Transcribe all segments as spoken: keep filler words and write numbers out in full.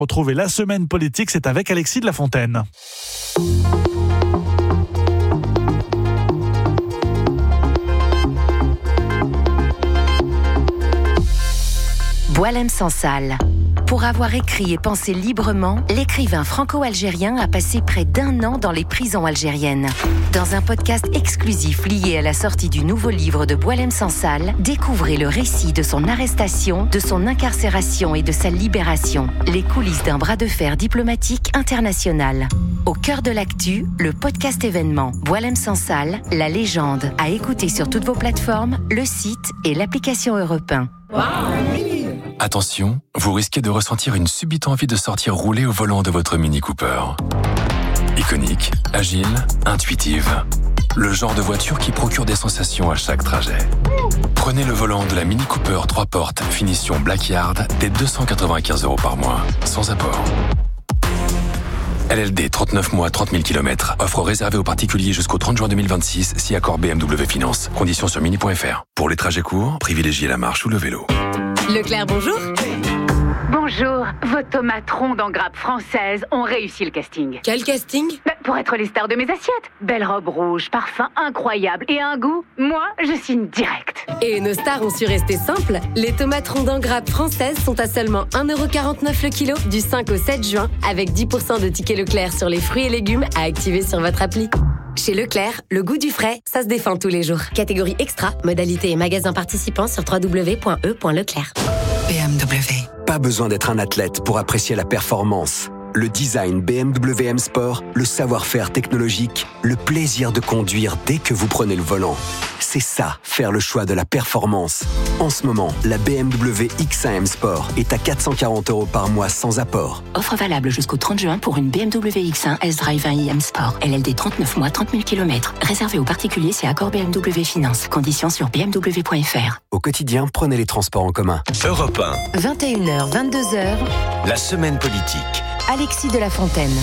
Retrouvez la semaine politique, c'est avec Alexis de la Fontaine. Boualem Sansal. Pour avoir écrit et pensé librement, l'écrivain franco-algérien a passé près d'un an dans les prisons algériennes. Dans un podcast exclusif lié à la sortie du nouveau livre de Boualem Sansal, découvrez le récit de son arrestation, de son incarcération et de sa libération. Les coulisses d'un bras de fer diplomatique international. Au cœur de l'actu, le podcast événement Boualem Sansal, la légende, à écouter sur toutes vos plateformes, le site et l'application Europe un. Attention, vous risquez de ressentir une subite envie de sortir rouler au volant de votre Mini Cooper. Iconique, agile, intuitive. Le genre de voiture qui procure des sensations à chaque trajet. Prenez le volant de la Mini Cooper trois portes finition Blackyard dès deux cent quatre-vingt-quinze euros par mois, sans apport. L L D trente-neuf mois, trente mille kilomètres. Offre réservée aux particuliers jusqu'au trente juin deux mille vingt-six, si accord B M W Finance. Conditions sur mini point f r. Pour les trajets courts, privilégiez la marche ou le vélo. Leclerc, bonjour. Bonjour, vos tomates rondes en grappe française ont réussi le casting. Quel casting ? Bah, pour être les stars de mes assiettes. Belle robe rouge, parfum incroyable et un goût, moi, je signe direct. Et nos stars ont su rester simples. Les tomates rondes en grappe françaises sont à seulement un euro quarante-neuf le kilo du cinq au sept juin, avec dix pour cent de tickets Leclerc sur les fruits et légumes à activer sur votre appli. Chez Leclerc, le goût du frais, ça se défend tous les jours. Catégorie extra, modalité et magasin participants sur w w w point e point leclerc. B M W. Pas besoin d'être un athlète pour apprécier la performance. Le design B M W M Sport, le savoir-faire technologique, le plaisir de conduire dès que vous prenez le volant. C'est ça, faire le choix de la performance. En ce moment, la B M W X un M Sport est à quatre cent quarante euros par mois sans apport. Offre valable jusqu'au trente juin pour une B M W X un S-Drive un i M Sport. L L D trente-neuf mois, trente mille kilomètres. Réservé aux particuliers, c'est accord B M W Finance. Conditions sur b m w point f r. Au quotidien, prenez les transports en commun. Europe un. vingt et une heures, vingt-deux heures. La semaine politique. Alexis de la Fontaine.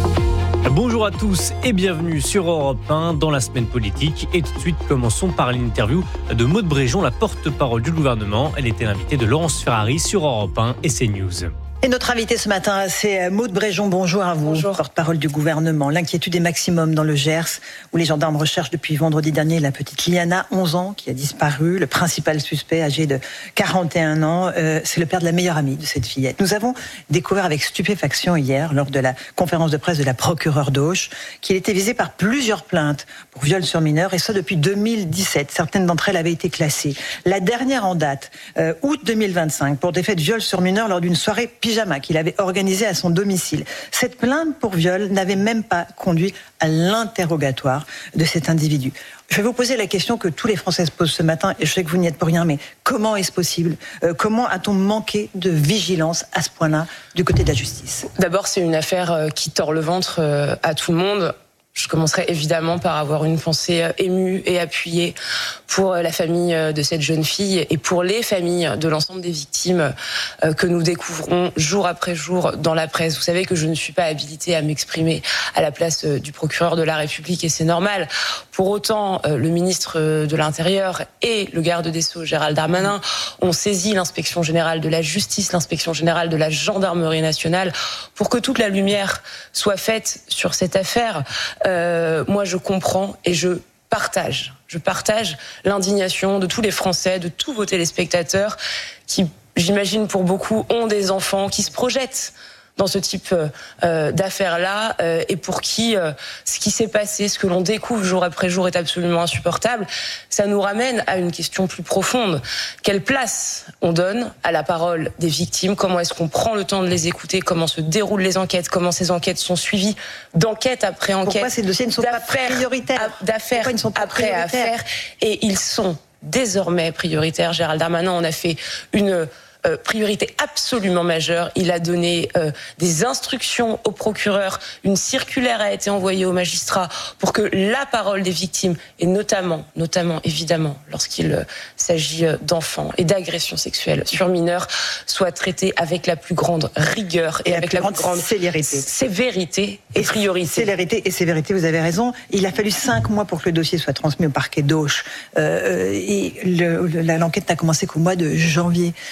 Bonjour à tous et bienvenue sur Europe un dans la semaine politique. Et tout de suite, commençons par l'interview de Maude Bréjon, la porte-parole du gouvernement. Elle était l'invitée de Laurence Ferrari sur Europe un et CNews. Et notre invité ce matin, c'est Maude Bréjon. Bonjour à vous, bonjour. Porte-parole du gouvernement. L'inquiétude est maximum dans le Gers, où les gendarmes recherchent depuis vendredi dernier la petite Liana, onze ans, qui a disparu. Le principal suspect, âgé de quarante et un ans, euh, c'est le père de la meilleure amie de cette fillette. Nous avons découvert avec stupéfaction hier, lors de la conférence de presse de la procureure d'Auch, qu'il était visé par plusieurs plaintes pour viol sur mineur, et ça depuis deux mille dix-sept. Certaines d'entre elles avaient été classées. La dernière en date, euh, août deux mille vingt-cinq, pour des faits de viol sur mineur lors d'une soirée pyjama qu'il avait organisé à son domicile. Cette plainte pour viol n'avait même pas conduit à l'interrogatoire de cet individu. Je vais vous poser la question que tous les Français se posent ce matin, et je sais que vous n'y êtes pour rien, mais comment est-ce possible ? euh, Comment a-t-on manqué de vigilance à ce point-là du côté de la justice ? D'abord, c'est une affaire qui tord le ventre à tout le monde. Je commencerai évidemment par avoir une pensée émue et appuyée pour la famille de cette jeune fille et pour les familles de l'ensemble des victimes que nous découvrons jour après jour dans la presse. Vous savez que je ne suis pas habilitée à m'exprimer à la place du procureur de la République, et c'est normal. Pour autant, le ministre de l'Intérieur et le garde des Sceaux, Gérald Darmanin, ont saisi l'inspection générale de la justice, l'inspection générale de la gendarmerie nationale, pour que toute la lumière soit faite sur cette affaire. Euh, moi, je comprends et je partage. Je partage l'indignation de tous les Français, de tous vos téléspectateurs qui, j'imagine pour beaucoup, ont des enfants, qui se projettent dans ce type euh, d'affaires-là, euh, et pour qui euh, ce qui s'est passé, ce que l'on découvre jour après jour est absolument insupportable. Ça nous ramène à une question plus profonde. Quelle place on donne à la parole des victimes ? Comment est-ce qu'on prend le temps de les écouter ? Comment se déroulent les enquêtes ? Comment ces enquêtes sont suivies d'enquête après enquête ? Pourquoi ces dossiers ne sont pas prioritaires ? D'affaires Pourquoi ils ne sont pas après prioritaires ? affaires. Et ils sont désormais prioritaires. Gérald Darmanin en a fait une Euh, priorité absolument majeure. Il a donné euh, des instructions au procureur, une circulaire a été envoyée aux magistrats pour que la parole des victimes, et notamment, notamment évidemment, lorsqu'il euh, s'agit euh, d'enfants et d'agressions sexuelles sur mineurs, soit traitée avec la plus grande rigueur et, et avec la plus grande célérité. sévérité et priorité. Célérité et sévérité, vous avez raison. Il a fallu cinq mois pour que le dossier soit transmis au parquet d'Auch. Euh, et le, le, l'enquête n'a commencé qu'au mois de janvier. Euh,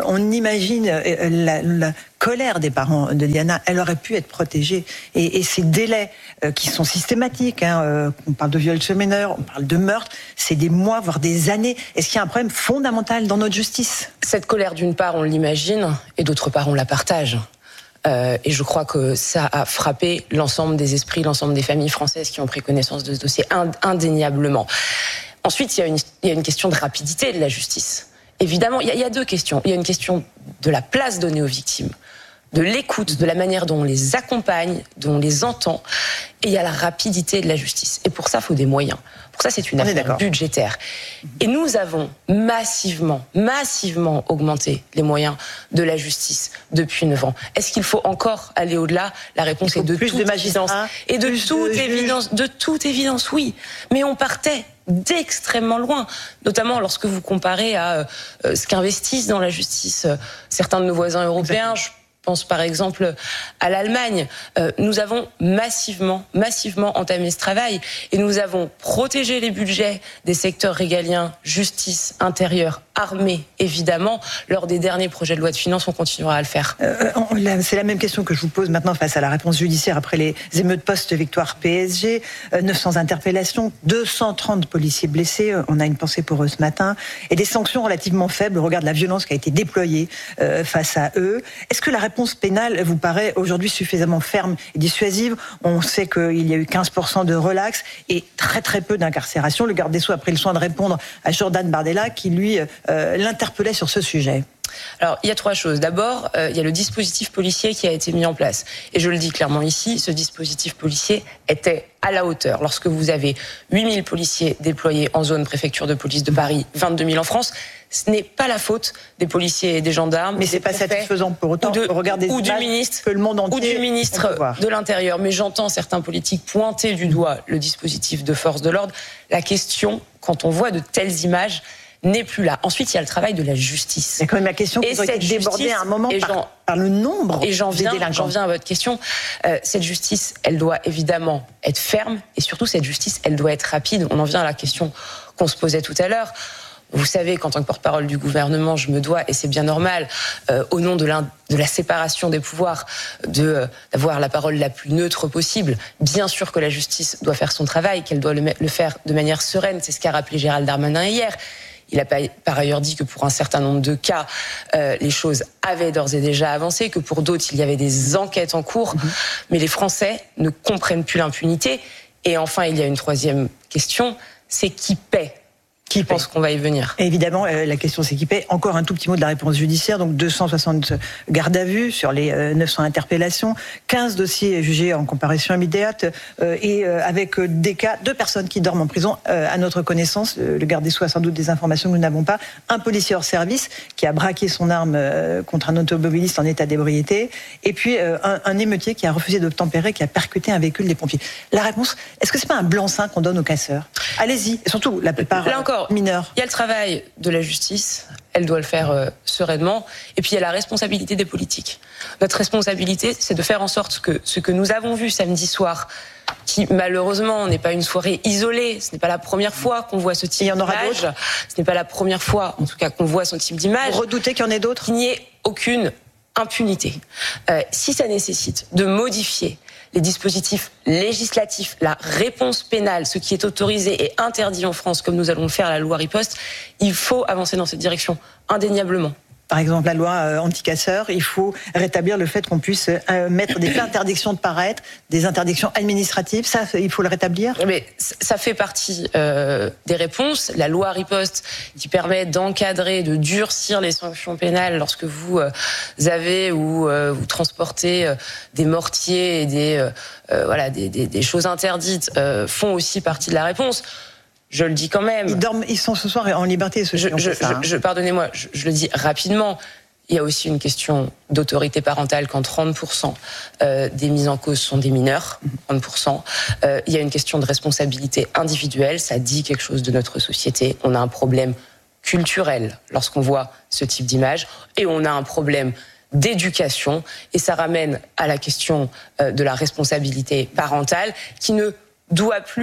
on imagine euh, la, la colère des parents de Liana. Elle aurait pu être protégée. Et, et ces délais euh, qui sont systématiques, hein, euh, on parle de viol sur mineur, on parle de meurtre, c'est des mois, voire des années. Est-ce qu'il y a un problème fondamental dans notre justice ? Cette colère, d'une part, on l'imagine, et d'autre part, on la partage. Euh, et je crois que ça a frappé l'ensemble des esprits, l'ensemble des familles françaises qui ont pris connaissance de ce dossier, indéniablement. Ensuite, il y a une, il y a une question de rapidité de la justice. Évidemment, il y, a, il y a deux questions. Il y a une question de la place donnée aux victimes, de l'écoute, de la manière dont on les accompagne, dont on les entend, et il y a la rapidité de la justice. Et pour ça, il faut des moyens. Pour ça, c'est une affaire budgétaire. Et nous avons massivement, massivement augmenté les moyens de la justice depuis neuf ans. Est-ce qu'il faut encore aller au-delà ? La réponse est de toute évidence. Et de toute évidence, de toute évidence, oui. Mais on partait d'extrêmement loin, notamment lorsque vous comparez à euh, ce qu'investissent dans la justice euh, certains de nos voisins européens. Exactement. Je pense par exemple à l'Allemagne. Euh, nous avons massivement, massivement entamé ce travail et nous avons protégé les budgets des secteurs régaliens, justice, intérieur, armée, évidemment. Lors des derniers projets de loi de finances, on continuera à le faire. Euh, c'est la même question que je vous pose maintenant face à la réponse judiciaire après les émeutes post-victoire P S G. Euh, neuf cents interpellations, deux cent trente policiers blessés. On a une pensée pour eux ce matin. Et des sanctions relativement faibles au regard de la violence qui a été déployée euh, face à eux. Est-ce que la réponse pénale vous paraît aujourd'hui suffisamment ferme et dissuasive ? On sait qu'il y a eu quinze pour cent de relax et très très peu d'incarcération. Le garde des Sceaux a pris le soin de répondre à Jordan Bardella qui lui euh, l'interpellait sur ce sujet. Alors, il y a trois choses. D'abord, euh, il y a le dispositif policier qui a été mis en place. Et je le dis clairement ici, ce dispositif policier était à la hauteur. Lorsque vous avez huit mille policiers déployés en zone préfecture de police de Paris, vingt-deux mille en France, ce n'est pas la faute des policiers et des gendarmes. Mais c'est pas satisfaisant pour autant. Ou, de, Regardez ou du ministre, que le monde entier, ou du ministre de l'Intérieur. Mais j'entends certains politiques pointer du doigt le dispositif de force de l'ordre. La question, quand on voit de telles images, n'est plus là. Ensuite, il y a le travail de la justice. C'est quand même la question qui doit être débordée à un moment par, par le nombre et j'en viens, des délinquants. J'en viens à votre question. Euh, cette justice, elle doit évidemment être ferme et surtout, cette justice, elle doit être rapide. On en vient à la question qu'on se posait tout à l'heure. Vous savez qu'en tant que porte-parole du gouvernement, je me dois, et c'est bien normal, euh, au nom de, de la séparation des pouvoirs, de, euh, d'avoir la parole la plus neutre possible. Bien sûr que la justice doit faire son travail, qu'elle doit le, le faire de manière sereine. C'est ce qu'a rappelé Gérald Darmanin hier. Il a par ailleurs dit que pour un certain nombre de cas, euh, les choses avaient d'ores et déjà avancé, que pour d'autres, il y avait des enquêtes en cours. Mmh. Mais les Français ne comprennent plus l'impunité. Et enfin, il y a une troisième question, c'est qui paie ? Qui pense qu'on va y venir ? Et évidemment, euh, la question c'est qui paie. Encore un tout petit mot de la réponse judiciaire. Donc deux cent soixante gardes à vue sur les euh, neuf cents interpellations, quinze dossiers jugés en comparution immédiate euh, et euh, avec euh, des cas de personnes qui dorment en prison. Euh, à notre connaissance, euh, le garde des Sceaux a sans doute des informations que nous n'avons pas. Un policier hors service qui a braqué son arme euh, contre un automobiliste en état d'ébriété. Et puis euh, un, un émeutier qui a refusé d'obtempérer, qui a percuté un véhicule des pompiers. La réponse, est-ce que c'est pas un blanc-seing qu'on donne aux casseurs ? Allez-y. Et surtout, la plupart... Là encore, mineurs. Il y a le travail de la justice, elle doit le faire euh, sereinement, et puis il y a la responsabilité des politiques. Notre responsabilité, c'est de faire en sorte que ce que nous avons vu samedi soir, qui malheureusement n'est pas une soirée isolée, ce n'est pas la première fois qu'on voit ce type d'image, il y en aura d'autres. Ce n'est pas la première fois, en tout cas, qu'on voit ce type d'image. Vous redoutez qu'il y en ait d'autres ? Qu'il n'y ait aucune impunité. Euh, si ça nécessite de modifier les dispositifs législatifs, la réponse pénale, ce qui est autorisé et interdit en France, comme nous allons le faire à la loi Riposte, il faut avancer dans cette direction, indéniablement. Par exemple, la loi euh, anti-casseurs, il faut rétablir le fait qu'on puisse euh, mettre des interdictions de paraître, des interdictions administratives. Ça, il faut le rétablir. Mais ça fait partie euh, des réponses. La loi Riposte, qui permet d'encadrer, de durcir les sanctions pénales lorsque vous euh, avez ou euh, vous transportez euh, des mortiers et des euh, euh, voilà des, des, des choses interdites, euh, font aussi partie de la réponse. Je le dis quand même. Ils dorment, ils sont ce soir en liberté, ceux je, qui ont je, fait ça, hein. je, je, pardonnez-moi, je, je le dis rapidement. Il y a aussi une question d'autorité parentale quand trente pour cent euh, des mises en cause sont des mineurs. trente pour cent. Euh, il y a une question de responsabilité individuelle. Ça dit quelque chose de notre société. On a un problème culturel lorsqu'on voit ce type d'image. Et on a un problème d'éducation. Et ça ramène à la question euh, de la responsabilité parentale qui ne doit plus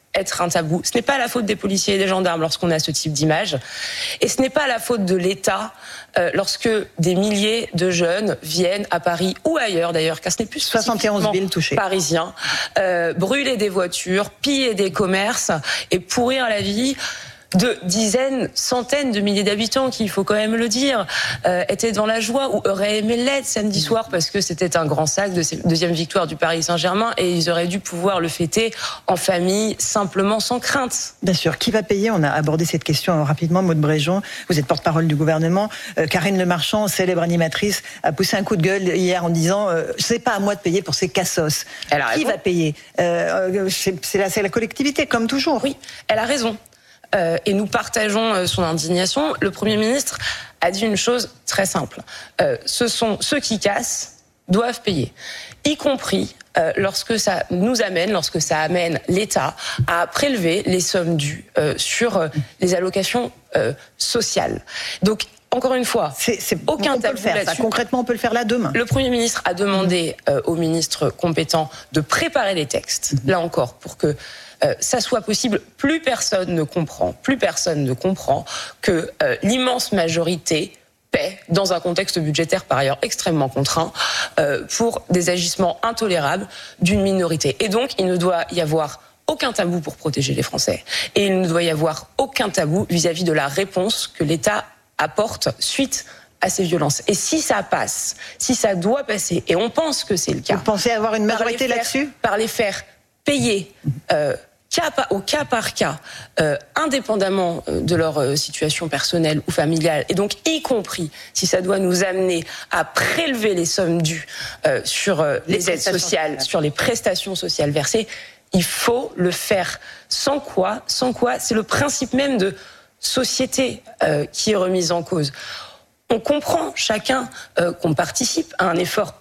être un tabou. Ce n'est pas la faute des policiers et des gendarmes lorsqu'on a ce type d'image. Et ce n'est pas la faute de l'État euh, lorsque des milliers de jeunes viennent à Paris ou ailleurs d'ailleurs, car ce n'est plus soixante et onze villes touchées. Parisien, euh, brûler des voitures, piller des commerces et pourrir la vie de dizaines, centaines de milliers d'habitants qui, il faut quand même le dire, euh, étaient dans la joie ou auraient aimé l'être samedi soir parce que c'était un grand sac de deuxième victoire du Paris Saint-Germain et ils auraient dû pouvoir le fêter en famille, simplement, sans crainte. Bien sûr. Qui va payer ? On a abordé cette question rapidement. Maude Bréjon, vous êtes porte-parole du gouvernement. Euh, Karine Le Marchand, célèbre animatrice, a poussé un coup de gueule hier en disant euh, « c'est pas à moi de payer pour ces cassos ». Qui va payer ? euh, c'est, c'est, la, c'est la collectivité, comme toujours. Oui, elle a raison. Euh, et nous partageons euh, son indignation. Le Premier ministre a dit une chose très simple. Euh, ce sont ceux qui cassent doivent payer, y compris euh, lorsque ça nous amène, lorsque ça amène l'État à prélever les sommes dues euh, sur euh, les allocations euh, sociales. Donc, encore une fois, c'est, c'est, aucun on peut le faire. Ça, concrètement, on peut le faire là demain. Le Premier ministre a demandé euh, au ministre compétent de préparer les textes, mmh. là encore, pour que Euh, ça soit possible. Plus personne ne comprend, plus personne ne comprend que euh, l'immense majorité paie dans un contexte budgétaire par ailleurs extrêmement contraint euh, pour des agissements intolérables d'une minorité. Et donc, il ne doit y avoir aucun tabou pour protéger les Français. Et il ne doit y avoir aucun tabou vis-à-vis de la réponse que l'État apporte suite à ces violences. Et si ça passe, si ça doit passer, et on pense que c'est le cas... Vous pensez avoir une majorité faire, là-dessus ? Par les faire payer... Euh, Cas par, au cas par cas, euh, indépendamment de leur euh, situation personnelle ou familiale, et donc y compris si ça doit nous amener à prélever les sommes dues euh, sur euh, les, les aides sociales, sociales, sur les prestations sociales versées, il faut le faire. Sans quoi, sans quoi, c'est le principe même de société euh, qui est remis en cause. On comprend chacun euh, qu'on participe à un effort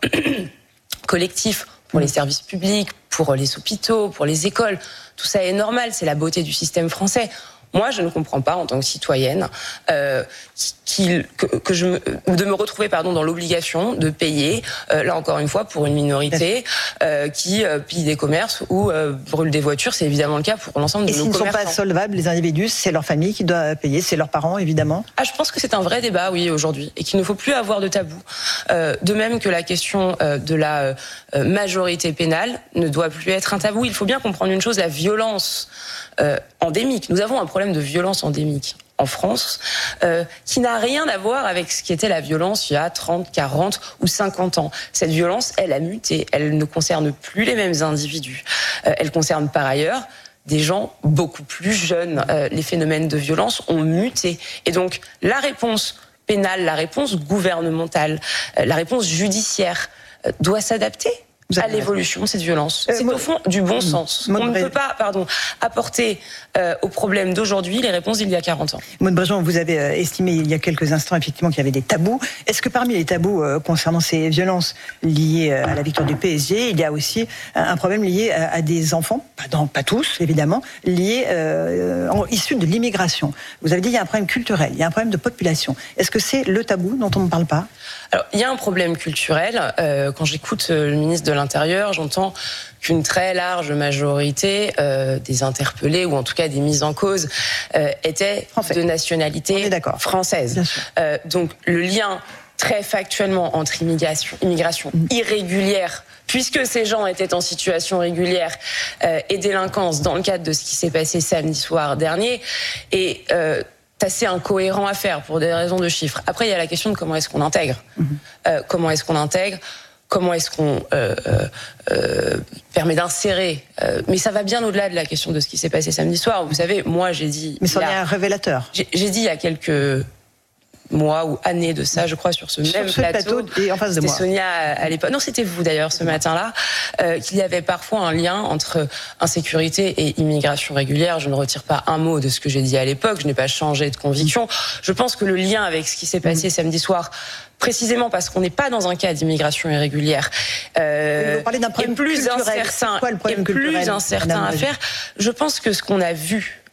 collectif pour les services publics, pour les hôpitaux, pour les écoles. Tout ça est normal, c'est la beauté du système français. Moi, je ne comprends pas, en tant que citoyenne, euh, qu'il, que, que je me, de me retrouver pardon, dans l'obligation de payer, euh, là encore une fois, pour une minorité euh, qui euh, pille des commerces ou euh, brûle des voitures. C'est évidemment le cas pour l'ensemble de et nos commerçants. Et s'ils ne sont pas solvables, les individus, c'est leur famille qui doit payer, c'est leurs parents, évidemment. Ah, je pense que c'est un vrai débat, oui, aujourd'hui, et qu'il ne faut plus avoir de tabou. Euh, de même que la question euh, de la euh, majorité pénale ne doit plus être un tabou. Il faut bien comprendre une chose, la violence euh, endémique. Nous avons un problème de violence endémique en France, euh, qui n'a rien à voir avec ce qui était la violence il y a trente, quarante ou cinquante ans. Cette violence, elle a muté, elle ne concerne plus les mêmes individus. Euh, elle concerne par ailleurs des gens beaucoup plus jeunes. Euh, les phénomènes de violence ont muté. Et donc, la réponse pénale, la réponse gouvernementale, euh, la réponse judiciaire euh, doit s'adapter à l'évolution de cette violence. C'est euh, au fond du bon sens. On ne peut pas, pardon, apporter euh, aux problèmes d'aujourd'hui les réponses d'il y a quarante ans. Maude Bréjon, vous avez euh, estimé il y a quelques instants effectivement qu'il y avait des tabous. Est-ce que parmi les tabous euh, concernant ces violences liées euh, à la victoire du P S G, il y a aussi euh, un problème lié à, à des enfants, pas, dans, pas tous évidemment, liés euh, en, issus de l'immigration. Vous avez dit qu'il y a un problème culturel, il y a un problème de population. Est-ce que c'est le tabou dont on ne parle pas ? Alors, il y a un problème culturel. Euh, quand j'écoute le ministre de l'Intérieur, j'entends qu'une très large majorité euh, des interpellés, ou en tout cas des mises en cause, euh, étaient Français. de nationalité française. Euh, donc, le lien très factuellement entre immigration, immigration mmh. irrégulière, puisque ces gens étaient en situation régulière, euh, et délinquance dans le cadre de ce qui s'est passé samedi soir dernier, et euh, assez incohérent à faire pour des raisons de chiffres. Après, il y a la question de comment est-ce qu'on intègre. Mmh. Euh, comment est-ce qu'on intègre ? Comment est-ce qu'on euh, euh, permet d'insérer euh, mais ça va bien au-delà de la question de ce qui s'est passé samedi soir. Vous savez, moi, j'ai dit... Mais ça en est un révélateur. J'ai, j'ai dit il y a quelques mois ou années de ça, je crois, sur ce sur même ce plateau. plateau et en face de moi. C'était Sonia à l'époque. Non, c'était vous d'ailleurs ce matin-là, euh, qu'il y avait parfois un lien entre insécurité et immigration régulière. Je ne retire pas un mot de ce que j'ai dit à l'époque. Je n'ai pas changé de conviction. Je pense que le lien avec ce qui s'est passé mmh. samedi soir, précisément parce qu'on n'est pas dans un cas d'immigration irrégulière, euh, vous parlez d'un problème est plus culturel. incertain, C'est quoi le problème est plus culturel, incertain à faire. Je pense que ce qu'on a vu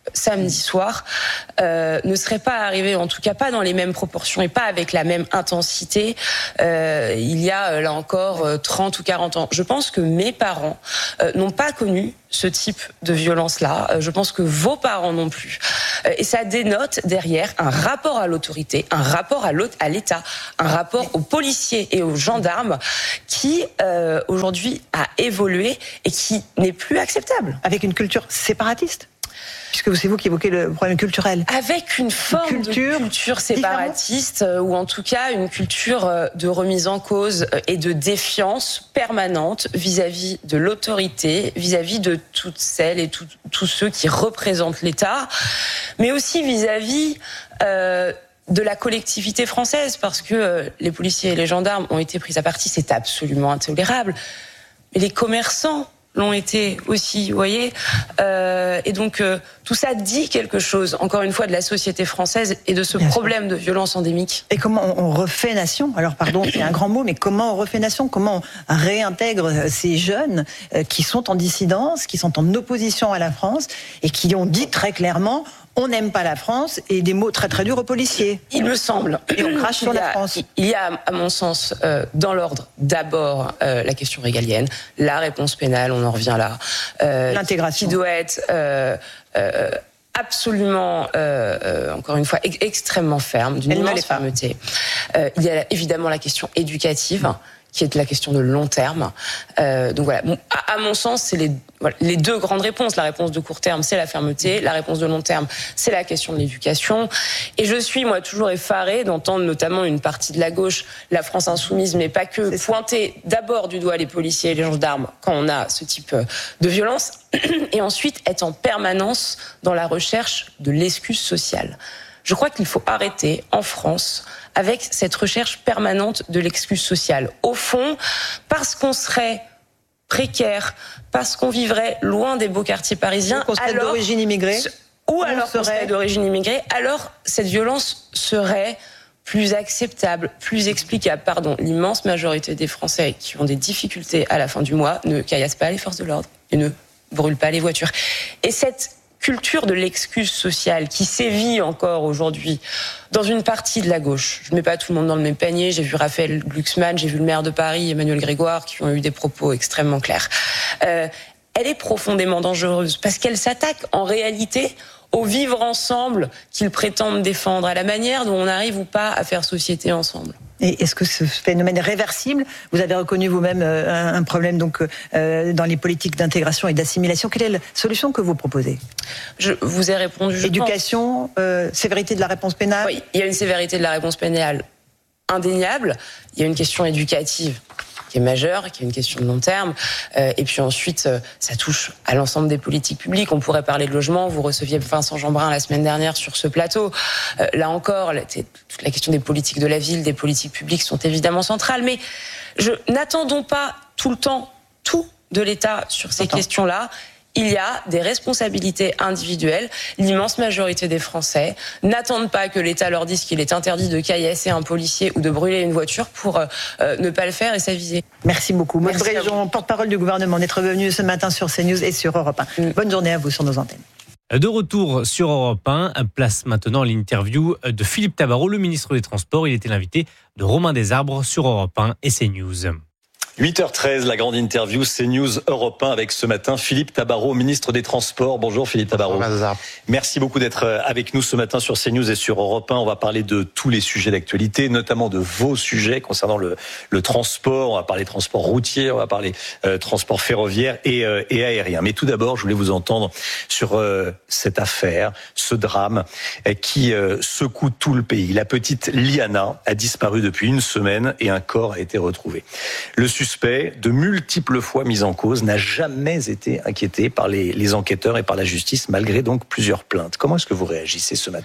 samedi soir euh, ne serait pas arrivé, en tout cas pas dans les mêmes proportions et pas avec la même intensité euh, il y a là encore trente ou quarante ans. Je pense que mes parents euh, n'ont pas connu ce type de violence-là. Euh, je pense que vos parents non plus. Euh, et ça dénote derrière un rapport à l'autorité, un rapport à, à l'État, un rapport aux policiers et aux gendarmes qui euh, aujourd'hui a évolué et qui n'est plus acceptable. Avec une culture séparatiste ? Puisque c'est vous qui évoquez le problème culturel. Avec une forme une culture de culture séparatiste, différente. Ou en tout cas une culture de remise en cause et de défiance permanente vis-à-vis de l'autorité, vis-à-vis de toutes celles et tout, tous ceux qui représentent l'État, mais aussi vis-à-vis euh, de la collectivité française, parce que euh, les policiers et les gendarmes ont été pris à partie, c'est absolument intolérable. Mais les commerçants l'ont été aussi, vous voyez. Euh, et donc, euh, tout ça dit quelque chose, encore une fois, de la société française et de ce Bien problème sûr. de violence endémique. Et comment on refait nation ? Alors, pardon, c'est un grand mot, mais comment on refait nation ? Comment on réintègre ces jeunes qui sont en dissidence, qui sont en opposition à la France et qui ont dit très clairement... on n'aime pas la France, et des mots très très durs aux policiers. Il me semble. Et on crache sur la France. Il y a, à mon sens, euh, dans l'ordre, d'abord euh, la question régalienne, la réponse pénale, on en revient là. Euh, L'intégration. Qui doit être euh, euh, absolument, euh, euh, encore une fois, e- extrêmement ferme, d'une immense fermeté. Euh, il y a évidemment la question éducative, qui est la question de long terme. Euh, donc voilà, bon, à, à mon sens, c'est les, voilà, les deux grandes réponses. La réponse de court terme, c'est la fermeté. La réponse de long terme, c'est la question de l'éducation. Et je suis, moi, toujours effarée d'entendre notamment une partie de la gauche, la France insoumise, mais pas que, pointer d'abord du doigt les policiers et les gendarmes quand on a ce type de violence, et ensuite être en permanence dans la recherche de l'excuse sociale. Je crois qu'il faut arrêter, en France, avec cette recherche permanente de l'excuse sociale. Au fond, parce qu'on serait précaire, parce qu'on vivrait loin des beaux quartiers parisiens, qu'on serait alors, d'origine immigrée, ou alors qu'on serait d'origine immigrée, alors cette violence serait plus acceptable, plus explicable. Pardon, l'immense majorité des Français qui ont des difficultés à la fin du mois ne caillassent pas les forces de l'ordre et ne brûlent pas les voitures. Et cette culture de l'excuse sociale qui sévit encore aujourd'hui dans une partie de la gauche. Je ne mets pas tout le monde dans le même panier. J'ai vu Raphaël Glucksmann, j'ai vu le maire de Paris, Emmanuel Grégoire, qui ont eu des propos extrêmement clairs. Euh, elle est profondément dangereuse parce qu'elle s'attaque en réalité au vivre ensemble qu'ils prétendent défendre, à la manière dont on arrive ou pas à faire société ensemble. Et est-ce que ce phénomène est réversible ? Vous avez reconnu vous-même un problème donc euh, dans les politiques d'intégration et d'assimilation. Quelle est la solution que vous proposez ? Je vous ai répondu. Je Éducation, euh, sévérité de la réponse pénale ? Oui, il y a une sévérité de la réponse pénale indéniable. Il y a une question éducative qui est majeure, qui est une question de long terme. Euh, et puis ensuite, euh, ça touche à l'ensemble des politiques publiques. On pourrait parler de logement. Vous receviez Vincent Jeanbrun la semaine dernière sur ce plateau. Euh, là encore, la, toute la question des politiques de la ville, des politiques publiques sont évidemment centrales. Mais je, n'attendons pas tout le temps tout de l'État sur ces Attends. questions-là. Il y a des responsabilités individuelles. L'immense majorité des Français n'attendent pas que l'État leur dise qu'il est interdit de caillasser un policier ou de brûler une voiture pour euh, ne pas le faire et s'aviser. Merci beaucoup. Maud Bréjon, porte-parole du gouvernement, d'être venu ce matin sur CNews et sur Europe un. Mm. Bonne journée à vous sur nos antennes. De retour sur Europe un, place maintenant l'interview de Philippe Tabarot, le ministre des Transports. Il était l'invité de Romain Desarbres sur Europe un et CNews. huit heures treize, la grande interview CNews Europe un avec ce matin Philippe Tabarot, ministre des Transports. Bonjour Philippe Tabarot. Bonjour. Merci beaucoup d'être avec nous ce matin sur CNews et sur Europe un. On va parler de tous les sujets d'actualité, notamment de vos sujets concernant le, le transport. On va parler transport routier, on va parler euh, transport ferroviaire et, euh, et aérien. Mais tout d'abord, je voulais vous entendre sur euh, cette affaire, ce drame euh, qui euh, secoue tout le pays. La petite Liana a disparu depuis une semaine et un corps a été retrouvé. Le suspect, de multiples fois mis en cause, n'a jamais été inquiété par les, les enquêteurs et par la justice, malgré donc plusieurs plaintes. Comment est-ce que vous réagissez ce matin ?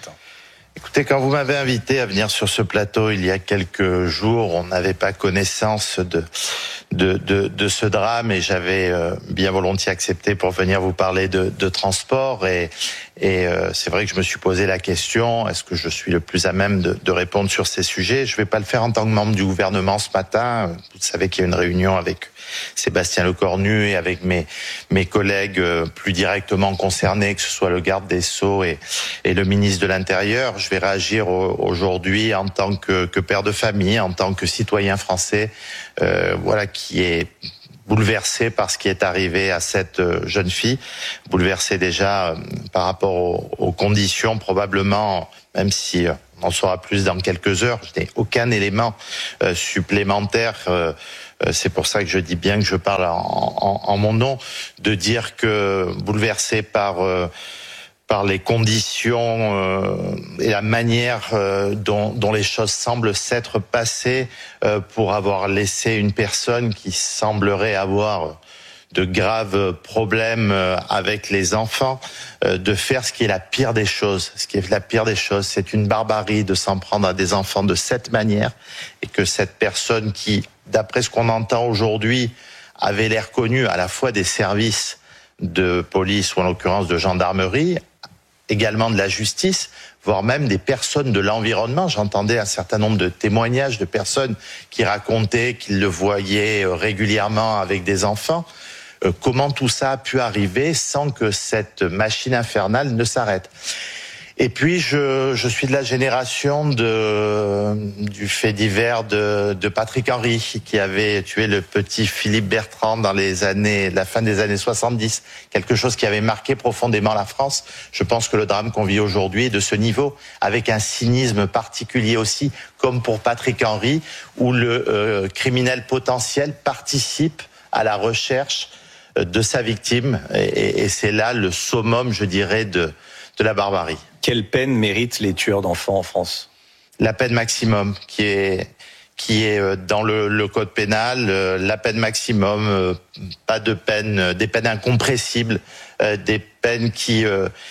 Écoutez, quand vous m'avez invité à venir sur ce plateau il y a quelques jours, on n'avait pas connaissance de, de, de, de ce drame et j'avais euh, bien volontiers accepté pour venir vous parler de, de transport. Et, et euh, c'est vrai que je me suis posé la question, est-ce que je suis le plus à même de, de répondre sur ces sujets ? Je ne vais pas le faire en tant que membre du gouvernement ce matin. Vous savez qu'il y a une réunion avec Sébastien Lecornu et avec mes, mes collègues plus directement concernés, que ce soit le garde des Sceaux et, et le ministre de l'Intérieur. Je vais réagir aujourd'hui en tant que, que père de famille, en tant que citoyen français, euh, voilà, qui est bouleversé par ce qui est arrivé à cette jeune fille, bouleversé déjà par rapport aux, aux conditions, probablement, même si on en saura plus dans quelques heures, je n'ai aucun élément euh, supplémentaire. Euh, C'est pour ça que je dis bien que je parle en, en, en mon nom, de dire que bouleversé par euh, par les conditions euh, et la manière euh, dont, dont les choses semblent s'être passées euh, pour avoir laissé une personne qui semblerait avoir de graves problèmes avec les enfants, euh, de faire ce qui est la pire des choses. Ce qui est la pire des choses, c'est une barbarie de s'en prendre à des enfants de cette manière, et que cette personne qui, d'après ce qu'on entend aujourd'hui, avait l'air connue à la fois des services de police ou en l'occurrence de gendarmerie, également de la justice, voire même des personnes de l'environnement. J'entendais un certain nombre de témoignages de personnes qui racontaient qu'ils le voyaient régulièrement avec des enfants. Comment tout ça a pu arriver sans que cette machine infernale ne s'arrête. Et puis, je, je suis de la génération de, du fait divers de, de Patrick Henry, qui avait tué le petit Philippe Bertrand dans les années, la fin des années soixante-dix. Quelque chose qui avait marqué profondément la France. Je pense que le drame qu'on vit aujourd'hui est de ce niveau, avec un cynisme particulier aussi, comme pour Patrick Henry, où le euh, criminel potentiel participe à la recherche de sa victime, et, et c'est là le summum, je dirais, de, de la barbarie. Quelle peine méritent les tueurs d'enfants en France ? La peine maximum, qui est, qui est dans le, le code pénal, la peine maximum, pas de peine, des peines incompressibles, des peines qui,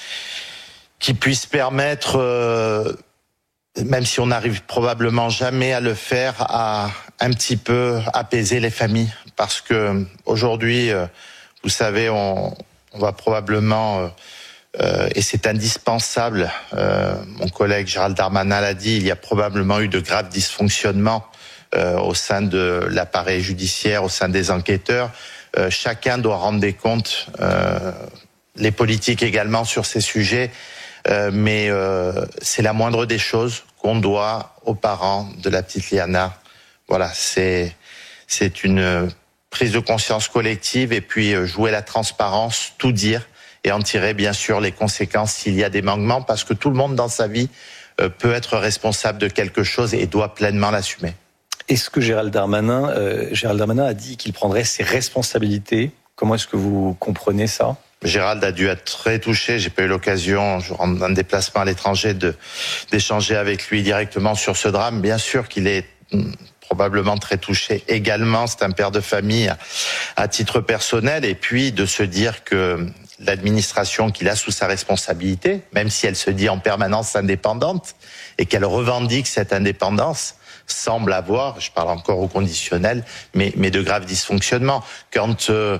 qui puissent permettre, même si on n'arrive probablement jamais à le faire, à un petit peu apaiser les familles. Parce que aujourd'hui, vous savez, on, on va probablement, euh, et c'est indispensable, euh, mon collègue Gérald Darmanin l'a dit, il y a probablement eu de graves dysfonctionnements euh, au sein de l'appareil judiciaire, au sein des enquêteurs. Euh, chacun doit rendre des comptes, euh, les politiques également, sur ces sujets, euh, mais euh, c'est la moindre des choses qu'on doit aux parents de la petite Liana. Voilà, c'est, c'est une prise de conscience collective, et puis jouer la transparence, tout dire et en tirer bien sûr les conséquences s'il y a des manquements, parce que tout le monde dans sa vie peut être responsable de quelque chose et doit pleinement l'assumer. Est-ce que Gérald Darmanin, euh, Gérald Darmanin a dit qu'il prendrait ses responsabilités ? Comment est-ce que vous comprenez ça ? Gérald a dû être très touché. J'ai pas eu l'occasion, je rentre d'un déplacement à l'étranger, de d'échanger avec lui directement sur ce drame. Bien sûr qu'il est probablement très touché également. C'est un père de famille à titre personnel, et puis de se dire que l'administration qu'il a sous sa responsabilité, même si elle se dit en permanence indépendante et qu'elle revendique cette indépendance, semble avoir, je parle encore au conditionnel, mais, mais de graves dysfonctionnements. Quand, euh,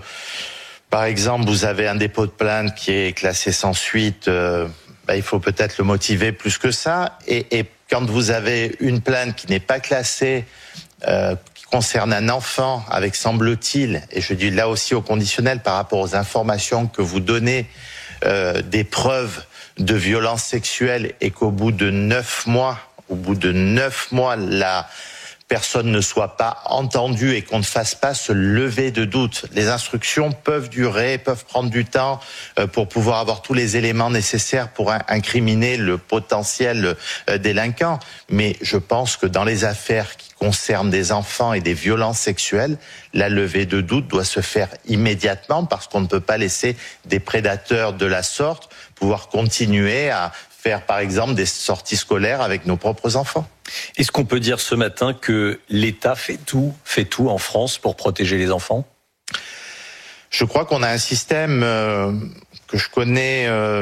par exemple, vous avez un dépôt de plainte qui est classé sans suite, euh, bah, il faut peut-être le motiver plus que ça. Et, et quand vous avez une plainte qui n'est pas classée, euh, qui concerne un enfant, avec, semble-t-il, et je dis là aussi au conditionnel par rapport aux informations que vous donnez, euh, des preuves de violence sexuelle, et qu'au bout de neuf mois, au bout de neuf mois, la personne ne soit pas entendue et qu'on ne fasse pas se lever de doute. Les instructions peuvent durer, peuvent prendre du temps pour pouvoir avoir tous les éléments nécessaires pour incriminer le potentiel délinquant. Mais je pense que dans les affaires qui concernent des enfants et des violences sexuelles, la levée de doute doit se faire immédiatement, parce qu'on ne peut pas laisser des prédateurs de la sorte pouvoir continuer à faire, par exemple, des sorties scolaires avec nos propres enfants. Est-ce qu'on peut dire ce matin que l'État fait tout, fait tout en France pour protéger les enfants ? Je crois qu'on a un système euh, que je connais euh,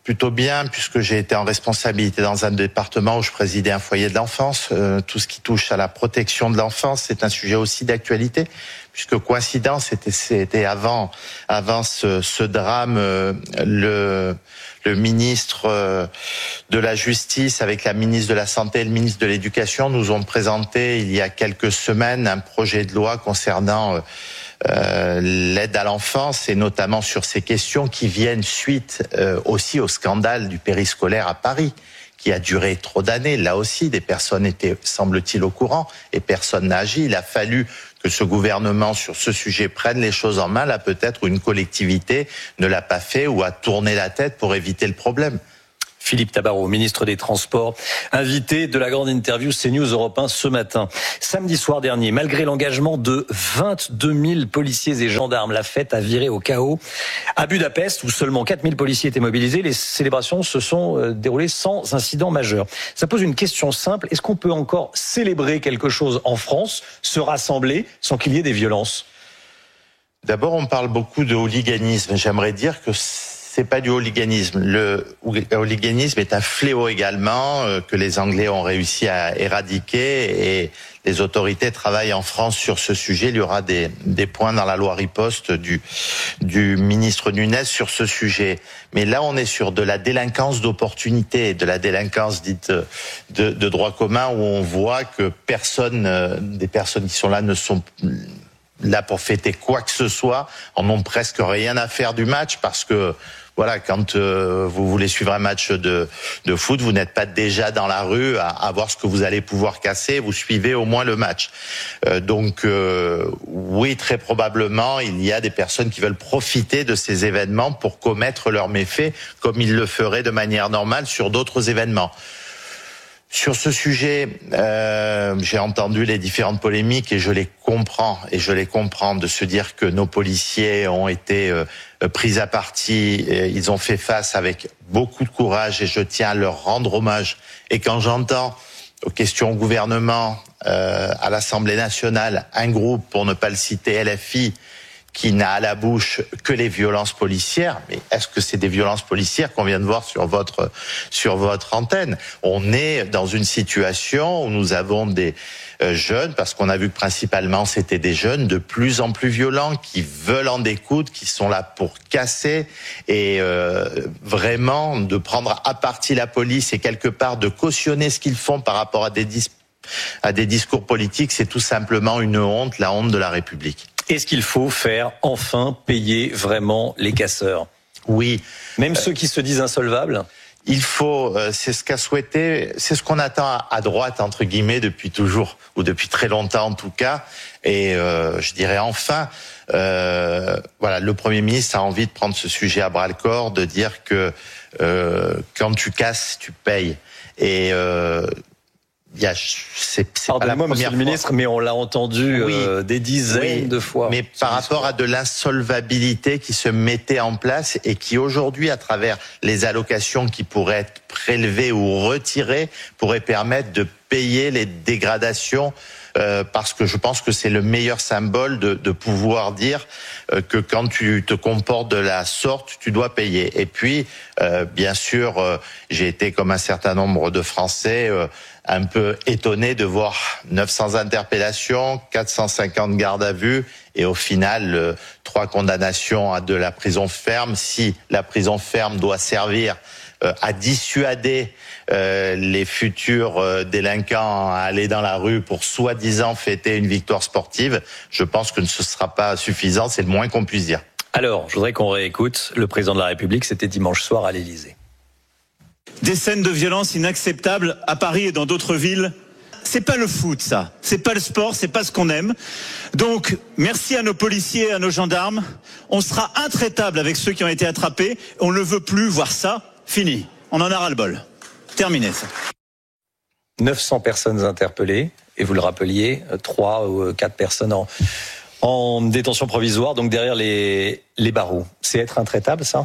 plutôt bien, puisque j'ai été en responsabilité dans un département où je présidais un foyer de l'enfance. Euh, tout ce qui touche à la protection de l'enfance, c'est un sujet aussi d'actualité, puisque coïncidence, c'était, c'était avant, avant ce, ce drame, euh, le, le ministre euh, de la Justice avec la ministre de la Santé et le ministre de l'Éducation nous ont présenté il y a quelques semaines un projet de loi concernant euh, Euh, l'aide à l'enfance, et notamment sur ces questions qui viennent suite euh, aussi au scandale du périscolaire à Paris, qui a duré trop d'années. Là aussi, des personnes étaient, semble-t-il, au courant et personne n'a agi. Il a fallu que ce gouvernement, sur ce sujet, prenne les choses en main. Là, peut-être une collectivité ne l'a pas fait ou a tourné la tête pour éviter le problème. Philippe Tabarot, ministre des Transports, invité de la grande interview CNews Europe un ce matin. Samedi soir dernier, malgré l'engagement de vingt-deux mille policiers et gendarmes, la fête a viré au chaos. À Budapest, où seulement quatre mille policiers étaient mobilisés, les célébrations se sont déroulées sans incident majeur. Ça pose une question simple. Est-ce qu'on peut encore célébrer quelque chose en France, se rassembler, sans qu'il y ait des violences ? D'abord, on parle beaucoup de hooliganisme. J'aimerais dire que c'est pas du hooliganisme. Le hooliganisme est un fléau également euh, que les Anglais ont réussi à éradiquer, et les autorités travaillent en France sur ce sujet. Il y aura des, des points dans la loi riposte du, du ministre Nunez sur ce sujet. Mais là, on est sur de la délinquance d'opportunité, de la délinquance dite de, de droit commun, où on voit que personne, euh, des personnes qui sont là ne sont là pour fêter quoi que ce soit, en ont presque rien à faire du match, parce que voilà, quand euh, vous voulez suivre un match de, de foot, vous n'êtes pas déjà dans la rue à, à voir ce que vous allez pouvoir casser, vous suivez au moins le match. Euh, donc euh, oui, très probablement, il y a des personnes qui veulent profiter de ces événements pour commettre leurs méfaits, comme ils le feraient de manière normale sur d'autres événements. Sur ce sujet, euh, j'ai entendu les différentes polémiques et je les comprends, et je les comprends de se dire que nos policiers ont été euh, pris à partie, et ils ont fait face avec beaucoup de courage, et je tiens à leur rendre hommage. Et quand j'entends aux questions au gouvernement, euh, à l'Assemblée nationale, un groupe, pour ne pas le citer, L F I, qui n'a à la bouche que les violences policières. Mais est-ce que c'est des violences policières qu'on vient de voir sur votre, sur votre antenne ? On est dans une situation où nous avons des euh, jeunes, parce qu'on a vu que principalement c'était des jeunes de plus en plus violents, qui veulent en découdre, qui sont là pour casser, et euh, vraiment de prendre à partie la police et quelque part de cautionner ce qu'ils font par rapport à des, dis- à des discours politiques, c'est tout simplement une honte, la honte de la République. Est-ce qu'il faut faire enfin payer vraiment les casseurs ? Oui. Même euh, ceux qui se disent insolvables ? Il faut, euh, c'est ce qu'a souhaité, c'est ce qu'on attend à droite, entre guillemets, depuis toujours, ou depuis très longtemps en tout cas. Et euh, je dirais enfin, euh, voilà, le Premier ministre a envie de prendre ce sujet à bras-le-corps, de dire que euh, quand tu casses, tu payes. Et euh, Il y a, c'est, c'est Pardonnez-moi, monsieur le ministre, mais on l'a entendu oui, euh, des dizaines oui, de fois. Mais par rapport à de l'insolvabilité qui se mettait en place et qui aujourd'hui, à travers les allocations qui pourraient être prélevées ou retirées, pourrait permettre de payer les dégradations, euh, parce que je pense que c'est le meilleur symbole de, de pouvoir dire euh, que quand tu te comportes de la sorte, tu dois payer. Et puis, euh, bien sûr, euh, j'ai été comme un certain nombre de Français euh, un peu étonné de voir neuf cents interpellations, quatre cent cinquante gardes à vue et au final euh, trois condamnations à de la prison ferme. Si la prison ferme doit servir euh, à dissuader euh, les futurs euh, délinquants à aller dans la rue pour soi-disant fêter une victoire sportive, je pense que ce ne sera pas suffisant, c'est le moins qu'on puisse dire. Alors, je voudrais qu'on réécoute le président de la République, c'était dimanche soir à l'Élysée. Des scènes de violence inacceptables à Paris et dans d'autres villes. C'est pas le foot, ça. C'est pas le sport, c'est pas ce qu'on aime. Donc, merci à nos policiers et à nos gendarmes. On sera intraitable avec ceux qui ont été attrapés. On ne veut plus voir ça. Fini. On en a ras-le-bol. Terminé, ça. neuf cents personnes interpellées. Et vous le rappeliez, trois ou quatre personnes en, en détention provisoire, donc derrière les, les barreaux. C'est être intraitable, ça ?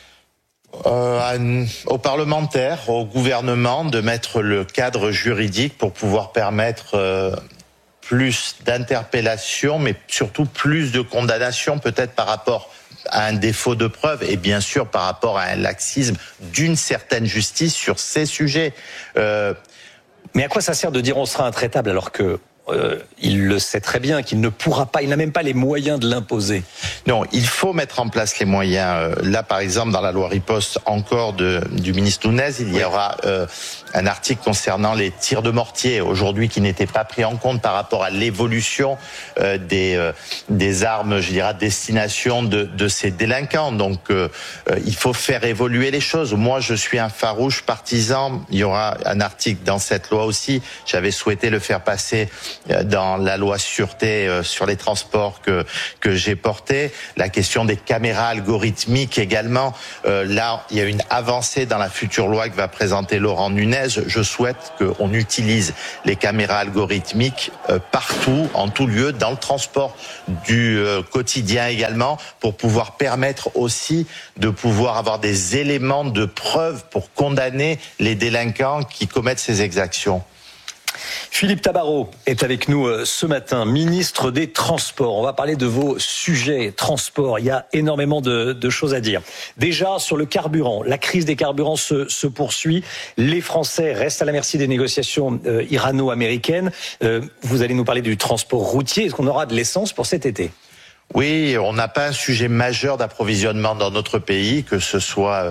Euh, aux parlementaires, au gouvernement de mettre le cadre juridique pour pouvoir permettre euh, plus d'interpellations, mais surtout plus de condamnations, peut-être par rapport à un défaut de preuve et bien sûr par rapport à un laxisme d'une certaine justice sur ces sujets. Euh, Mais à quoi ça sert de dire on sera intraitable alors que Euh, il le sait très bien qu'il ne pourra pas, il n'a même pas les moyens de l'imposer. Non, il faut mettre en place les moyens. Là, par exemple, dans la loi riposte encore de, du ministre Nunez, il y oui. aura euh, un article concernant les tirs de mortier, aujourd'hui qui n'était pas pris en compte par rapport à l'évolution euh, des, euh, des armes, je dirais, à destination de, de ces délinquants. Donc, euh, euh, il faut faire évoluer les choses. Moi, je suis un farouche partisan. Il y aura un article dans cette loi aussi. J'avais souhaité le faire passer dans la loi sûreté sur les transports que que j'ai porté, la question des caméras algorithmiques également. Euh, là, il y a une avancée dans la future loi que va présenter Laurent Nunez. Je souhaite qu'on utilise les caméras algorithmiques euh, partout, en tout lieu, dans le transport du euh, quotidien également, pour pouvoir permettre aussi de pouvoir avoir des éléments de preuve pour condamner les délinquants qui commettent ces exactions. Philippe Tabarot est avec nous ce matin, ministre des Transports. On va parler de vos sujets transports. Il y a énormément de, de choses à dire. Déjà, sur le carburant, la crise des carburants se, se poursuit. Les Français restent à la merci des négociations euh, irano-américaines. Euh, vous allez nous parler du transport routier. Est-ce qu'on aura de l'essence pour cet été ? Oui, on n'a pas un sujet majeur d'approvisionnement dans notre pays, que ce soit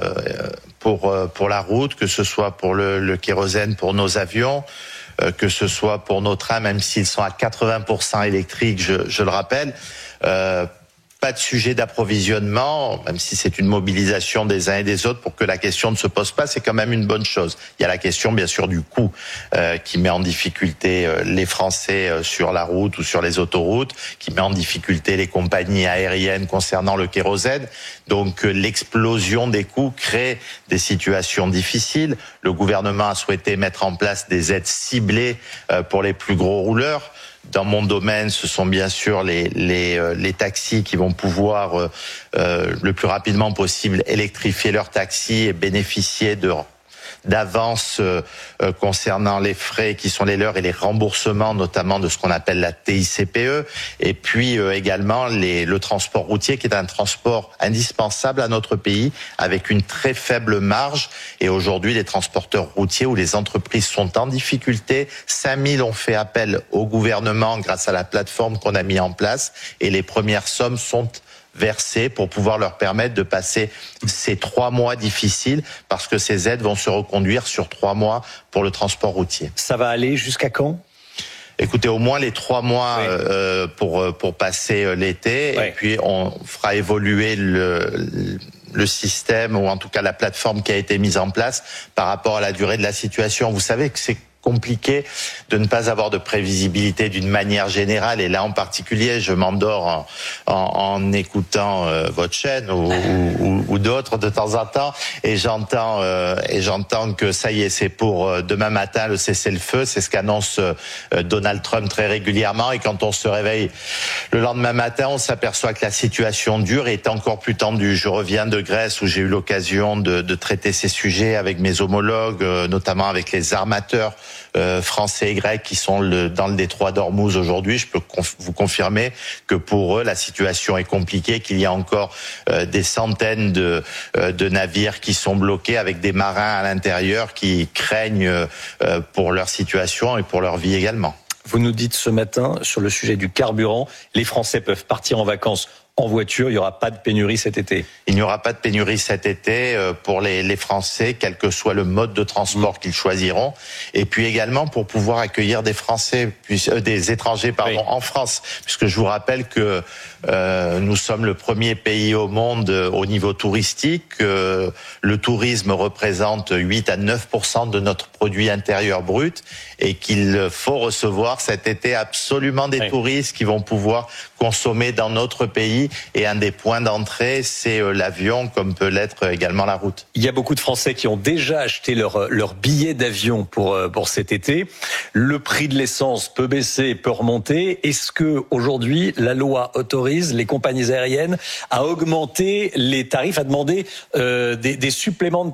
pour, pour la route, que ce soit pour le, le kérosène pour nos avions, que ce soit pour nos trains, même s'ils sont à quatre-vingts pour cent électriques, je, je le rappelle. Euh, pas de sujet d'approvisionnement, même si c'est une mobilisation des uns et des autres pour que la question ne se pose pas, c'est quand même une bonne chose. Il y a la question, bien sûr, du coût euh, qui met en difficulté euh, les Français euh, sur la route ou sur les autoroutes, qui met en difficulté les compagnies aériennes concernant le kérosène. Donc euh, l'explosion des coûts crée des situations difficiles. Le gouvernement a souhaité mettre en place des aides ciblées euh, pour les plus gros rouleurs. Dans mon domaine, ce sont bien sûr les les les taxis qui vont pouvoir euh, euh, le plus rapidement possible électrifier leurs taxis et bénéficier de d'avance euh, euh, concernant les frais qui sont les leurs et les remboursements, notamment de ce qu'on appelle la T I C P E, et puis euh, également les, le transport routier qui est un transport indispensable à notre pays avec une très faible marge. Et aujourd'hui, les transporteurs routiers ou les entreprises sont en difficulté. cinq mille ont fait appel au gouvernement grâce à la plateforme qu'on a mis en place et les premières sommes sont versées pour pouvoir leur permettre de passer ces trois mois difficiles parce que ces aides vont se reconduire sur trois mois pour le transport routier. Ça va aller jusqu'à quand ? Écoutez, au moins les trois mois oui. euh, pour pour passer l'été oui. Et puis on fera évoluer le le système ou en tout cas la plateforme qui a été mise en place par rapport à la durée de la situation. Vous savez que c'est compliqué de ne pas avoir de prévisibilité d'une manière générale et là en particulier je m'endors en, en, en écoutant euh, votre chaîne ou, ou, ou d'autres de temps en temps et j'entends euh, et j'entends que ça y est c'est pour euh, demain matin le cessez-le-feu, c'est ce qu'annonce euh, Donald Trump très régulièrement et quand on se réveille le lendemain matin on s'aperçoit que la situation dure et est encore plus tendue. Je reviens de Grèce où j'ai eu l'occasion de, de traiter ces sujets avec mes homologues, euh, notamment avec les armateurs Euh, français et grecs qui sont le, dans le détroit d'Ormuz aujourd'hui. Je peux conf- vous confirmer que pour eux, la situation est compliquée, qu'il y a encore euh, des centaines de, euh, de navires qui sont bloqués avec des marins à l'intérieur qui craignent euh, pour leur situation et pour leur vie également. Vous nous dites ce matin, sur le sujet du carburant, les Français peuvent partir en vacances en voiture, il n'y aura pas de pénurie cet été. Il n'y aura pas de pénurie cet été pour les, les Français, quel que soit le mode de transport mmh. qu'ils choisiront. Et puis également pour pouvoir accueillir des Français, puis, euh, des étrangers pardon, oui. en France. Puisque je vous rappelle que euh, nous sommes le premier pays au monde euh, au niveau touristique. Euh, le tourisme représente huit à neuf pour cent de notre produit intérieur brut et qu'il faut recevoir cet été absolument des oui. touristes qui vont pouvoir consommer dans notre pays. Et un des points d'entrée, c'est l'avion, comme peut l'être également la route. Il y a beaucoup de Français qui ont déjà acheté leur, leur billet d'avion pour, pour cet été. Le prix de l'essence peut baisser, peut remonter. Est-ce que aujourd'hui, la loi autorise les compagnies aériennes à augmenter les tarifs, à demander euh, des, des suppléments de tarifs ?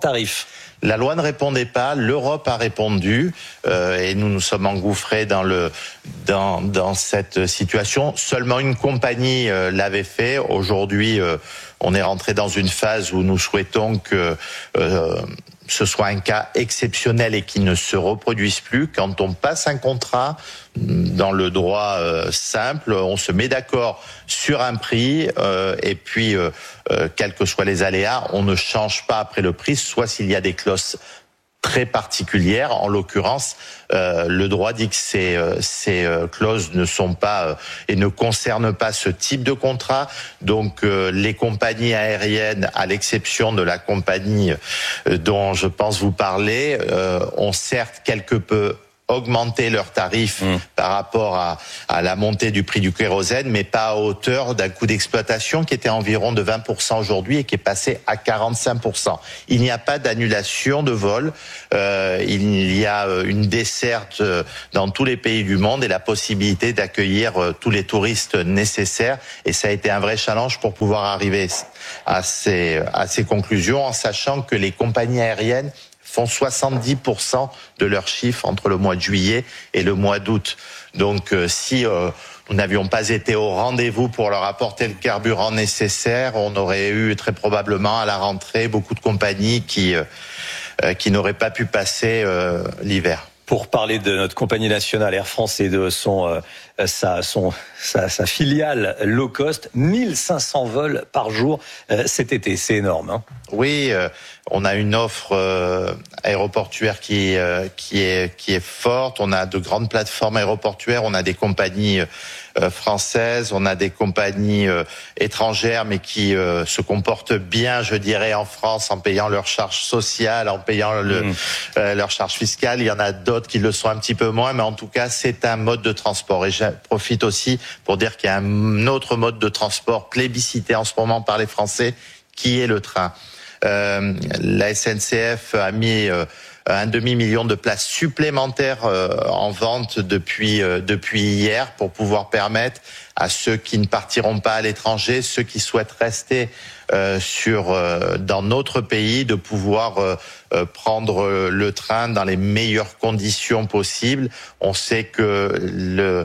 La loi ne répondait pas, l'Europe a répondu euh, et nous nous sommes engouffrés dans le dans dans cette situation. Seulement une compagnie euh, l'avait fait. Aujourd'hui, euh, on est rentré dans une phase où nous souhaitons que euh, ce soit un cas exceptionnel et qui ne se reproduise plus. Quand on passe un contrat dans le droit euh, simple, on se met d'accord sur un prix euh, et puis, euh, euh, quels que soient les aléas, on ne change pas après le prix, soit s'il y a des clauses très particulières. En l'occurrence, euh, le droit dit que ces, euh, ces euh, clauses ne sont pas euh, et ne concernent pas ce type de contrat. Donc, euh, les compagnies aériennes, à l'exception de la compagnie euh, dont je pense vous parler, euh, ont certes quelque peu augmenter leurs tarifs mmh. par rapport à, à la montée du prix du kérosène, mais pas à hauteur d'un coût d'exploitation qui était environ de vingt pour cent aujourd'hui et qui est passé à quarante-cinq pour cent. Il n'y a pas d'annulation de vol, euh, il y a une desserte dans tous les pays du monde et la possibilité d'accueillir tous les touristes nécessaires. Et ça a été un vrai challenge pour pouvoir arriver à ces, à ces conclusions, en sachant que les compagnies aériennes font soixante-dix pour cent de leur chiffre entre le mois de juillet et le mois d'août. Donc euh, si euh, nous n'avions pas été au rendez-vous pour leur apporter le carburant nécessaire, on aurait eu très probablement à la rentrée beaucoup de compagnies qui, euh, qui n'auraient pas pu passer euh, l'hiver. Pour parler de notre compagnie nationale Air France et de son, euh, sa, son, sa, sa filiale low cost, mille cinq cents vols par jour euh, cet été, c'est énorme. Hein. Oui, euh, on a une offre euh, aéroportuaire qui, euh, qui, est, qui est forte, on a de grandes plateformes aéroportuaires, on a des compagnies euh, françaises, on a des compagnies euh, étrangères, mais qui euh, se comportent bien, je dirais, en France, en payant leurs charges sociales, en payant le, mmh. euh, leurs charges fiscales. Il y en a d'autres qui le sont un petit peu moins, mais en tout cas, c'est un mode de transport. Et je profite aussi pour dire qu'il y a un autre mode de transport plébiscité en ce moment par les Français, qui est le train. Euh, la S N C F a mis euh, un demi-million de places supplémentaires euh, en vente depuis euh, depuis hier pour pouvoir permettre à ceux qui ne partiront pas à l'étranger, ceux qui souhaitent rester euh, sur euh, dans notre pays, de pouvoir euh, euh, prendre le train dans les meilleures conditions possibles. On sait que le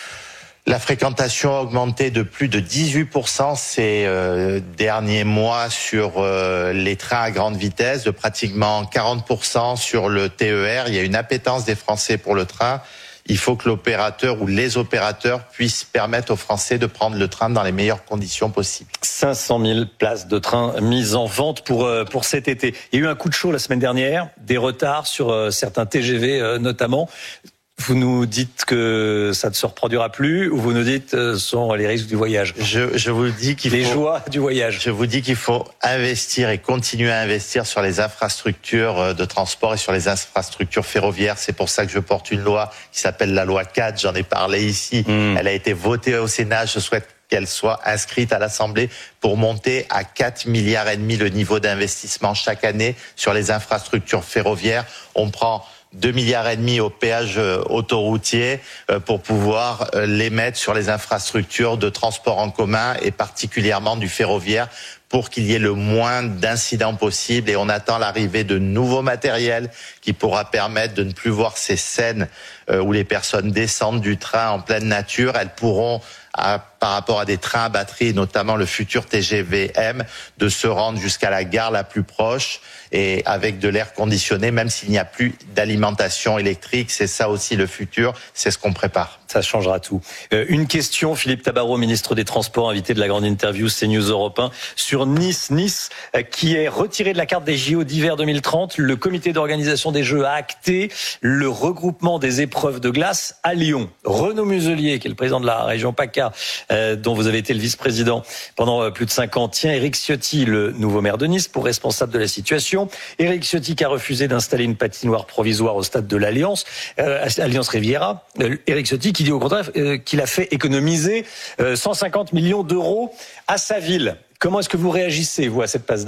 La fréquentation a augmenté de plus de dix-huit pour cent ces euh, derniers mois sur euh, les trains à grande vitesse, de pratiquement quarante pour cent sur le T E R. Il y a une appétence des Français pour le train. Il faut que l'opérateur ou les opérateurs puissent permettre aux Français de prendre le train dans les meilleures conditions possibles. cinq cent mille places de train mises en vente pour, pour cet été. Il y a eu un coup de chaud la semaine dernière, des retards sur certains T G V notamment. Vous nous dites que ça ne se reproduira plus, ou vous nous dites que ce sont les risques du voyage? Je, je vous dis qu'il les faut... Les joies du voyage. Je vous dis qu'il faut investir et continuer à investir sur les infrastructures de transport et sur les infrastructures ferroviaires. C'est pour ça que je porte une loi qui s'appelle la loi quatre. J'en ai parlé ici. Mmh. Elle a été votée au Sénat. Je souhaite qu'elle soit inscrite à l'Assemblée pour monter à quatre milliards et demi le niveau d'investissement chaque année sur les infrastructures ferroviaires. On prend deux milliards et demi au péage autoroutier pour pouvoir les mettre sur les infrastructures de transport en commun et particulièrement du ferroviaire pour qu'il y ait le moins d'incidents possible. Et on attend l'arrivée de nouveaux matériels qui pourra permettre de ne plus voir ces scènes où les personnes descendent du train en pleine nature. Elles pourront, à, par rapport à des trains à batterie, notamment le futur T G V M, de se rendre jusqu'à la gare la plus proche et avec de l'air conditionné, même s'il n'y a plus d'alimentation électrique. C'est ça aussi le futur, c'est ce qu'on prépare. Ça changera tout. Euh, une question, Philippe Tabarot, ministre des Transports, invité de la grande interview CNews Europe un, sur Nice. Nice, euh, qui est retiré de la carte des J O d'hiver deux mille trente. Le comité d'organisation des Jeux a acté le regroupement des épreuves de glace à Lyon. Renaud Muselier, qui est le président de la région PACA, euh, dont vous avez été le vice-président pendant euh, plus de cinq ans, tient Éric Ciotti, le nouveau maire de Nice, pour responsable de la situation. Éric Ciotti qui a refusé d'installer une patinoire provisoire au stade de l'Alliance, euh, Alliance Riviera. Euh, Éric Ciotti qui dit au contraire euh, qu'il a fait économiser euh, cent cinquante millions d'euros à sa ville. Comment est-ce que vous réagissez, vous, à cette passe d'armes ?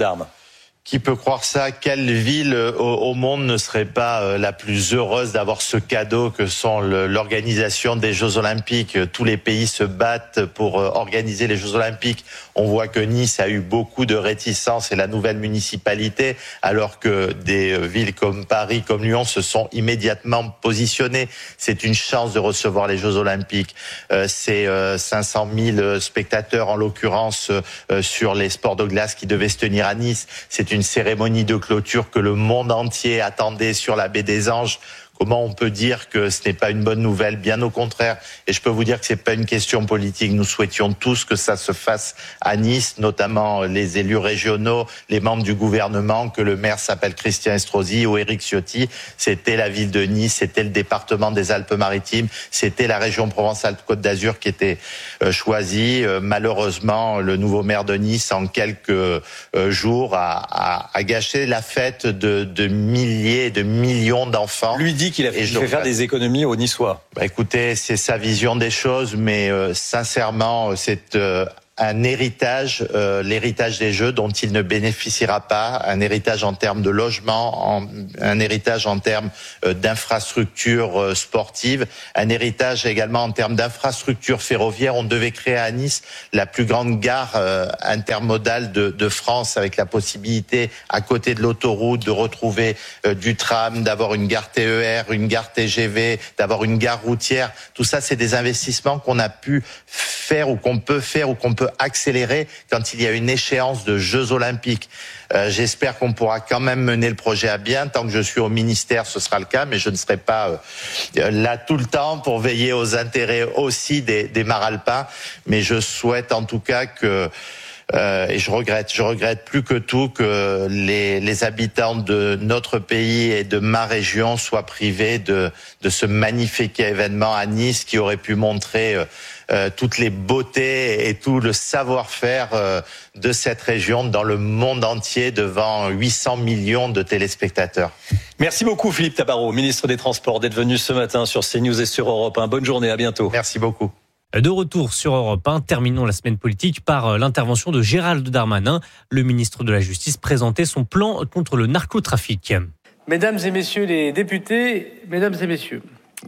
Qui peut croire ça? Quelle ville au, au monde ne serait pas la plus heureuse d'avoir ce cadeau que sont le, l'organisation des Jeux Olympiques? Tous les pays se battent pour organiser les Jeux Olympiques. On voit que Nice a eu beaucoup de réticences et la nouvelle municipalité, alors que des villes comme Paris, comme Lyon se sont immédiatement positionnées. C'est une chance de recevoir les Jeux Olympiques. Euh, c'est euh, cinq cent mille spectateurs en l'occurrence euh, sur les sports de glace qui devaient se tenir à Nice. C'est une cérémonie de clôture que le monde entier attendait sur la baie des Anges. Comment on peut dire que ce n'est pas une bonne nouvelle? Bien au contraire. Et je peux vous dire que c'est pas une question politique. Nous souhaitions tous que ça se fasse à Nice, notamment les élus régionaux, les membres du gouvernement, que le maire s'appelle Christian Estrosi ou Éric Ciotti. C'était la ville de Nice, c'était le département des Alpes-Maritimes, c'était la région Provence-Alpes-Côte d'Azur qui était euh, choisie. Euh, malheureusement, le nouveau maire de Nice, en quelques euh, jours, a, a, a gâché la fête de, de milliers, de millions d'enfants. Lui dit qu'il a fait, fait faire des économies aux Niçois. Bah écoutez, c'est sa vision des choses, mais euh, sincèrement, c'est euh, un héritage, euh, l'héritage des Jeux dont il ne bénéficiera pas, un héritage en termes de logement, en, un héritage en termes euh, d'infrastructures euh, sportives, un héritage également en termes d'infrastructures ferroviaires. On devait créer à Nice la plus grande gare euh, intermodale de, de France, avec la possibilité, à côté de l'autoroute, de retrouver euh, du tram, d'avoir une gare T E R, une gare T G V, d'avoir une gare routière. Tout ça, c'est des investissements qu'on a pu faire ou qu'on peut faire ou qu'on peut accélérer quand il y a une échéance de Jeux Olympiques. Euh, j'espère qu'on pourra quand même mener le projet à bien. Tant que je suis au ministère, ce sera le cas, mais je ne serai pas euh, là tout le temps pour veiller aux intérêts aussi des, des maralpins. Mais je souhaite en tout cas que Euh, et je regrette, je regrette plus que tout que les, les habitants de notre pays et de ma région soient privés de, de ce magnifique événement à Nice qui aurait pu montrer euh, euh, toutes les beautés et tout le savoir-faire euh, de cette région dans le monde entier devant huit cents millions de téléspectateurs. Merci beaucoup Philippe Tabarot, ministre des Transports, d'être venu ce matin sur CNews et sur Europe un. Bonne journée, à bientôt. Merci beaucoup. De retour sur Europe un, terminons la semaine politique par l'intervention de Gérald Darmanin. Le ministre de la Justice présentait son plan contre le narcotrafic. Mesdames et messieurs les députés, mesdames et messieurs,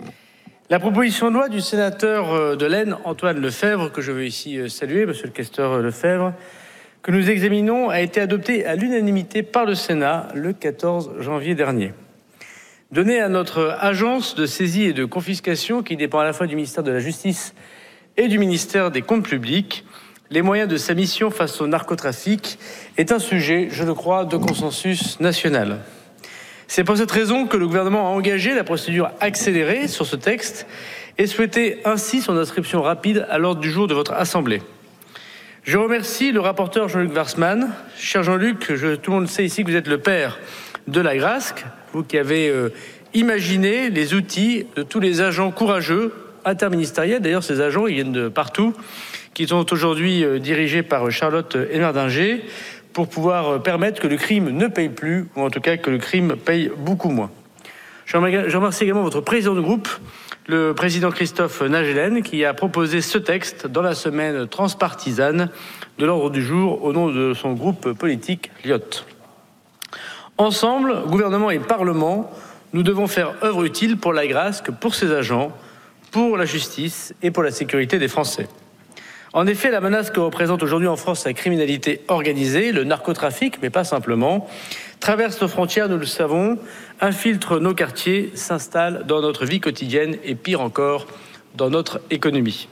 la proposition de loi du sénateur de l'Aisne, Antoine Lefèvre, que je veux ici saluer, monsieur le questeur Lefèvre, que nous examinons, a été adoptée à l'unanimité par le Sénat le quatorze janvier dernier. Donner à notre agence de saisie et de confiscation, qui dépend à la fois du ministère de la Justice et du ministère des Comptes publics, les moyens de sa mission face au narcotrafic est un sujet, je le crois, de consensus national. C'est pour cette raison que le gouvernement a engagé la procédure accélérée sur ce texte et souhaitait ainsi son inscription rapide à l'ordre du jour de votre Assemblée. Je remercie le rapporteur Jean-Luc Warsmann. Cher Jean-Luc, je, tout le monde sait ici que vous êtes le père de la Grasc, vous qui avez euh, imaginé les outils de tous les agents courageux interministériels, d'ailleurs ces agents ils viennent de partout, qui sont aujourd'hui euh, dirigés par Charlotte Hénardinger, pour pouvoir euh, permettre que le crime ne paye plus, ou en tout cas que le crime paye beaucoup moins. Je remercie également votre président de groupe, le président Christophe Nagelen, qui a proposé ce texte dans la semaine transpartisane de l'ordre du jour au nom de son groupe politique L I O T. Ensemble, gouvernement et parlement, nous devons faire œuvre utile pour la Grasc, pour ses agents, pour la justice et pour la sécurité des Français. En effet, la menace que représente aujourd'hui en France la criminalité organisée, le narcotrafic, mais pas simplement, traverse nos frontières, nous le savons, infiltre nos quartiers, s'installe dans notre vie quotidienne et pire encore, dans notre économie.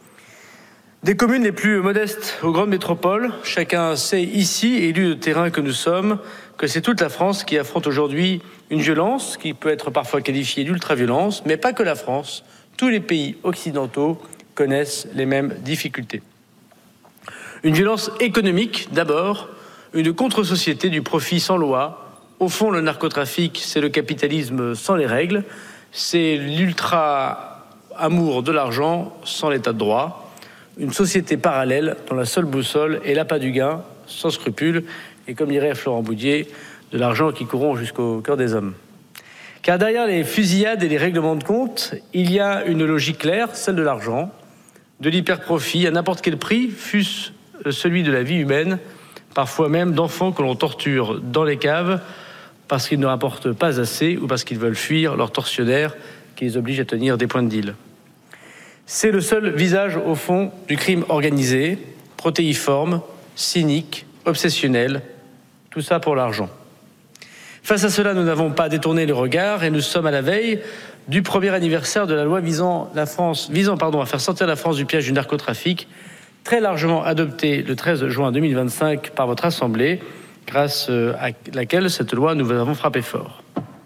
Des communes les plus modestes aux grandes métropoles, chacun sait ici, élus de terrain que nous sommes, que c'est toute la France qui affronte aujourd'hui une violence qui peut être parfois qualifiée d'ultra-violence, mais pas que la France. Tous les pays occidentaux connaissent les mêmes difficultés. Une violence économique, d'abord, une contre-société du profit sans loi. Au fond, le narcotrafic, c'est le capitalisme sans les règles, c'est l'ultra-amour de l'argent sans l'état de droit, une société parallèle dont la seule boussole est l'appât du gain, sans scrupule, et comme dirait Florent Boudier, de l'argent qui corrompt jusqu'au cœur des hommes. Car derrière les fusillades et les règlements de compte, il y a une logique claire, celle de l'argent, de l'hyperprofit à n'importe quel prix, fût-ce celui de la vie humaine, parfois même d'enfants que l'on torture dans les caves parce qu'ils ne rapportent pas assez ou parce qu'ils veulent fuir leurs tortionnaires qui les obligent à tenir des points de deal. C'est le seul visage, au fond, du crime organisé, protéiforme, cynique, obsessionnel, tout ça pour l'argent. Face à cela, nous n'avons pas détourné le regard et nous sommes à la veille du premier anniversaire de la loi visant, la France, visant pardon, à faire sortir la France du piège du narcotrafic, très largement adoptée le treize juin deux mille vingt-cinq par votre Assemblée, grâce à laquelle cette loi nous avons frappé fort.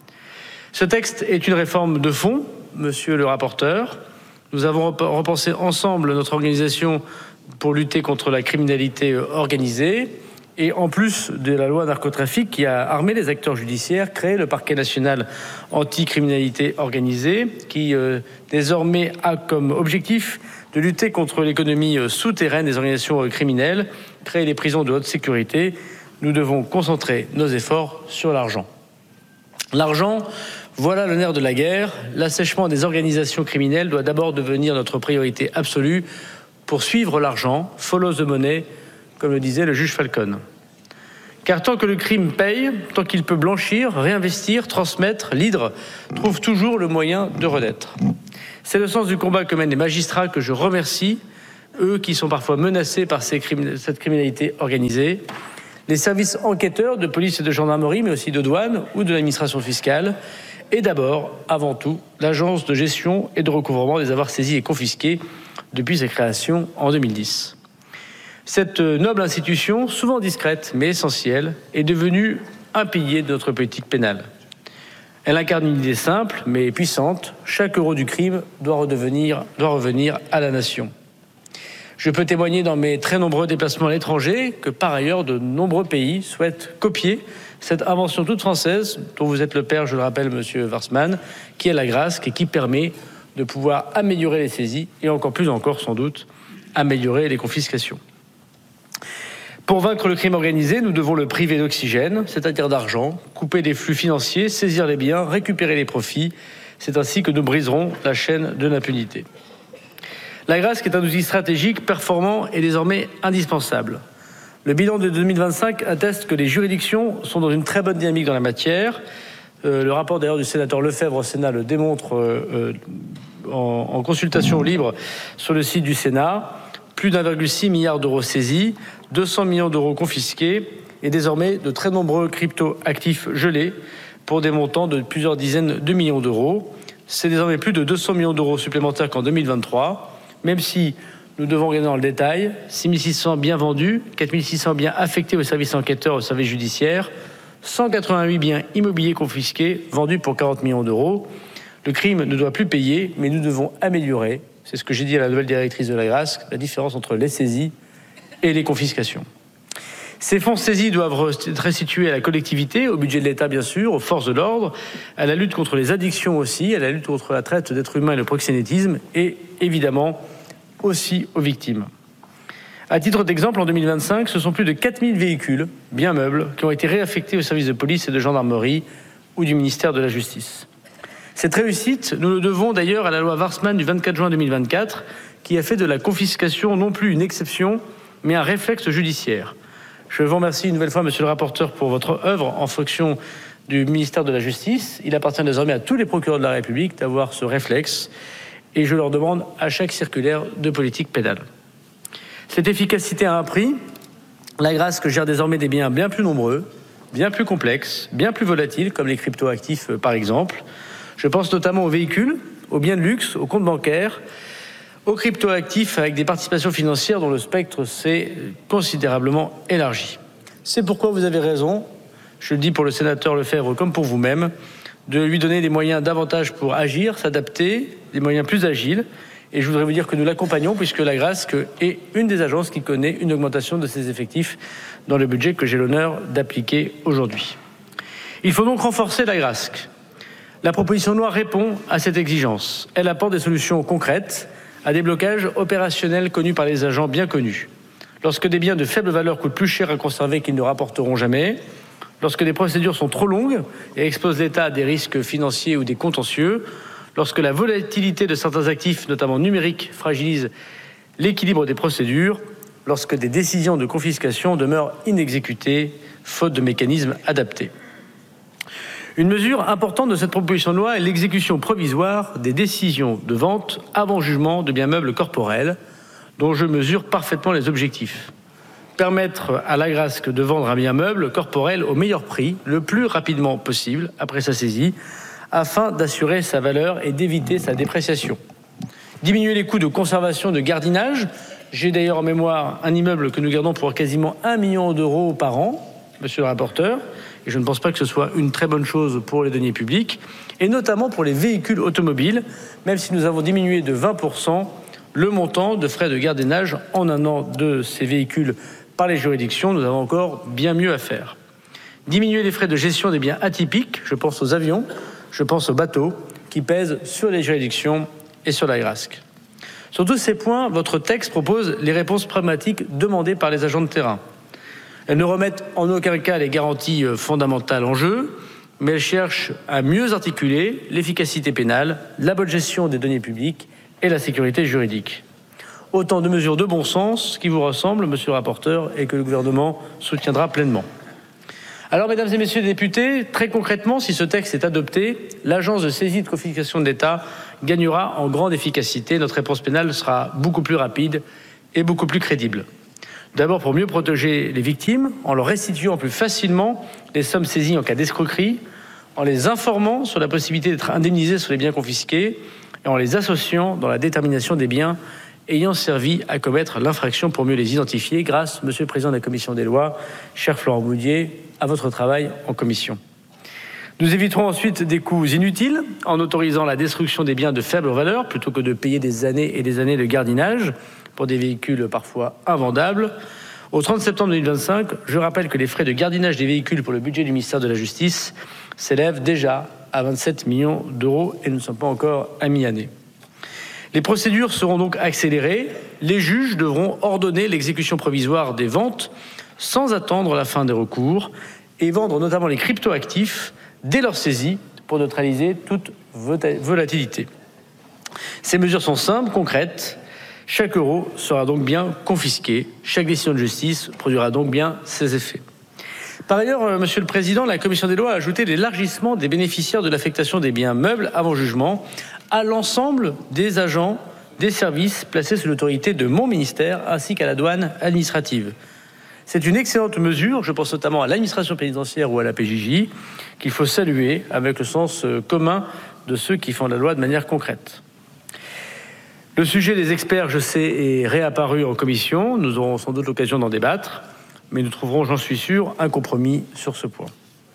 Ce texte est une réforme de fond, monsieur le rapporteur. Nous avons repensé ensemble notre organisation pour lutter contre la criminalité organisée. Et en plus de la loi narcotrafic qui a armé les acteurs judiciaires, créé le parquet national anti-criminalité organisée, qui euh, désormais a comme objectif de lutter contre l'économie souterraine des organisations criminelles, créer les prisons de haute sécurité. Nous devons concentrer nos efforts sur l'argent. L'argent, voilà le nerf de la guerre. L'assèchement des organisations criminelles doit d'abord devenir notre priorité absolue pour suivre l'argent, follow the money, comme le disait le juge Falcon. Car tant que le crime paye, tant qu'il peut blanchir, réinvestir, transmettre, l'hydre trouve toujours le moyen de renaître. C'est le sens du combat que mènent les magistrats que je remercie, eux qui sont parfois menacés par ces crimin- cette criminalité organisée, les services enquêteurs de police et de gendarmerie, mais aussi de douane ou de l'administration fiscale, et d'abord, avant tout, l'agence de gestion et de recouvrement des avoirs saisis et confisqués depuis sa création en deux mille dix. Cette noble institution, souvent discrète mais essentielle, est devenue un pilier de notre politique pénale. Elle incarne une idée simple mais puissante. Chaque euro du crime doit redevenir, doit revenir à la nation. Je peux témoigner dans mes très nombreux déplacements à l'étranger que par ailleurs de nombreux pays souhaitent copier cette invention toute française dont vous êtes le père, je le rappelle, monsieur Warsmann, qui est la Grasc et qui permet de pouvoir améliorer les saisies et encore plus encore sans doute améliorer les confiscations. Pour vaincre le crime organisé, nous devons le priver d'oxygène, c'est-à-dire d'argent, couper les flux financiers, saisir les biens, récupérer les profits. C'est ainsi que nous briserons la chaîne de l'impunité. La Grasc est un outil stratégique, performant et désormais indispensable. Le bilan de deux mille vingt-cinq atteste que les juridictions sont dans une très bonne dynamique dans la matière. Euh, le rapport d'ailleurs du sénateur Lefebvre au Sénat le démontre euh, euh, en, en consultation libre sur le site du Sénat. Plus d'un virgule six milliard d'euros saisis, deux cents millions d'euros confisqués et désormais de très nombreux crypto-actifs gelés pour des montants de plusieurs dizaines de millions d'euros. C'est désormais plus de deux cents millions d'euros supplémentaires qu'en deux mille vingt-trois, même si nous devons regarder dans le détail, six mille six cents biens vendus, quatre mille six cents biens affectés aux services enquêteurs, aux services judiciaires, cent quatre-vingt-huit biens immobiliers confisqués, vendus pour quarante millions d'euros. Le crime ne doit plus payer, mais nous devons améliorer, c'est ce que j'ai dit à la nouvelle directrice de la Grasc, la différence entre les saisies et les confiscations. Ces fonds saisis doivent être restitués à la collectivité, au budget de l'État bien sûr, aux forces de l'ordre, à la lutte contre les addictions aussi, à la lutte contre la traite d'êtres humains et le proxénétisme, et évidemment aussi aux victimes. À titre d'exemple, en deux mille vingt-cinq, ce sont plus de quatre mille véhicules, bien meubles, qui ont été réaffectés aux services de police et de gendarmerie ou du ministère de la Justice. Cette réussite, nous le devons d'ailleurs à la loi Warsmann du vingt-quatre juin deux mille vingt-quatre, qui a fait de la confiscation non plus une exception, mais un réflexe judiciaire. Je vous remercie une nouvelle fois, monsieur le rapporteur, pour votre œuvre en fonction du ministère de la Justice. Il appartient désormais à tous les procureurs de la République d'avoir ce réflexe, et je leur demande à chaque circulaire de politique pénale. Cette efficacité a un prix. La Grasc gère désormais des biens bien plus nombreux, bien plus complexes, bien plus volatiles, comme les cryptoactifs par exemple. Je pense notamment aux véhicules, aux biens de luxe, aux comptes bancaires, aux cryptoactifs avec des participations financières dont le spectre s'est considérablement élargi. C'est pourquoi vous avez raison, je le dis pour le sénateur Lefebvre comme pour vous-même, de lui donner des moyens davantage pour agir, s'adapter, des moyens plus agiles. Et je voudrais vous dire que nous l'accompagnons puisque la Grasc est une des agences qui connaît une augmentation de ses effectifs dans le budget que j'ai l'honneur d'appliquer aujourd'hui. Il faut donc renforcer la Grasc. La proposition de loi répond à cette exigence. Elle apporte des solutions concrètes à des blocages opérationnels connus par les agents bien connus. Lorsque des biens de faible valeur coûtent plus cher à conserver qu'ils ne rapporteront jamais, lorsque des procédures sont trop longues et exposent l'État à des risques financiers ou des contentieux, lorsque la volatilité de certains actifs, notamment numériques, fragilise l'équilibre des procédures, lorsque des décisions de confiscation demeurent inexécutées, faute de mécanismes adaptés. Une mesure importante de cette proposition de loi est l'exécution provisoire des décisions de vente avant jugement de biens meubles corporels, dont je mesure parfaitement les objectifs. Permettre à l'Agrasc de vendre un bien meuble corporel au meilleur prix, le plus rapidement possible après sa saisie, afin d'assurer sa valeur et d'éviter sa dépréciation. Diminuer les coûts de conservation de gardinage. J'ai d'ailleurs en mémoire un immeuble que nous gardons pour quasiment un million d'euros par an, monsieur le rapporteur, et je ne pense pas que ce soit une très bonne chose pour les deniers publics, et notamment pour les véhicules automobiles, même si nous avons diminué de vingt pour cent le montant de frais de gardiennage en un an de ces véhicules par les juridictions, nous avons encore bien mieux à faire. Diminuer les frais de gestion des biens atypiques, je pense aux avions, je pense aux bateaux, qui pèsent sur les juridictions et sur l'Agrasc. Sur tous ces points, votre texte propose les réponses pragmatiques demandées par les agents de terrain. Elles ne remettent en aucun cas les garanties fondamentales en jeu, mais elles cherchent à mieux articuler l'efficacité pénale, la bonne gestion des deniers publics et la sécurité juridique. Autant de mesures de bon sens qui vous ressemblent, monsieur le rapporteur, et que le gouvernement soutiendra pleinement. Alors, mesdames et messieurs les députés, très concrètement, si ce texte est adopté, l'agence de saisie et de confiscation de l'État gagnera en grande efficacité. Notre réponse pénale sera beaucoup plus rapide et beaucoup plus crédible. D'abord pour mieux protéger les victimes, en leur restituant plus facilement les sommes saisies en cas d'escroquerie, en les informant sur la possibilité d'être indemnisés sur les biens confisqués et en les associant dans la détermination des biens ayant servi à commettre l'infraction pour mieux les identifier grâce, monsieur le président de la commission des lois, cher Florent Boudier, à votre travail en commission. Nous éviterons ensuite des coûts inutiles en autorisant la destruction des biens de faible valeur plutôt que de payer des années et des années de gardinage pour des véhicules parfois invendables. Au trente septembre deux mille vingt-cinq, je rappelle que les frais de gardinage des véhicules pour le budget du ministère de la Justice s'élèvent déjà à vingt-sept millions d'euros et nous ne sommes pas encore à mi-année. Les procédures seront donc accélérées. Les juges devront ordonner l'exécution provisoire des ventes sans attendre la fin des recours et vendre notamment les cryptoactifs dès leur saisie pour neutraliser toute volatilité. Ces mesures sont simples, concrètes. Chaque euro sera donc bien confisqué. Chaque décision de justice produira donc bien ses effets. Par ailleurs, Monsieur le Président, la Commission des lois a ajouté l'élargissement des bénéficiaires de l'affectation des biens meubles avant jugement à l'ensemble des agents des services placés sous l'autorité de mon ministère ainsi qu'à la douane administrative. C'est une excellente mesure, je pense notamment à l'administration pénitentiaire ou à la P J J, qu'il faut saluer avec le sens commun de ceux qui font la loi de manière concrète. Le sujet des experts, je sais, est réapparu en commission. Nous aurons sans doute l'occasion d'en débattre, mais nous trouverons, j'en suis sûr, un compromis sur ce point.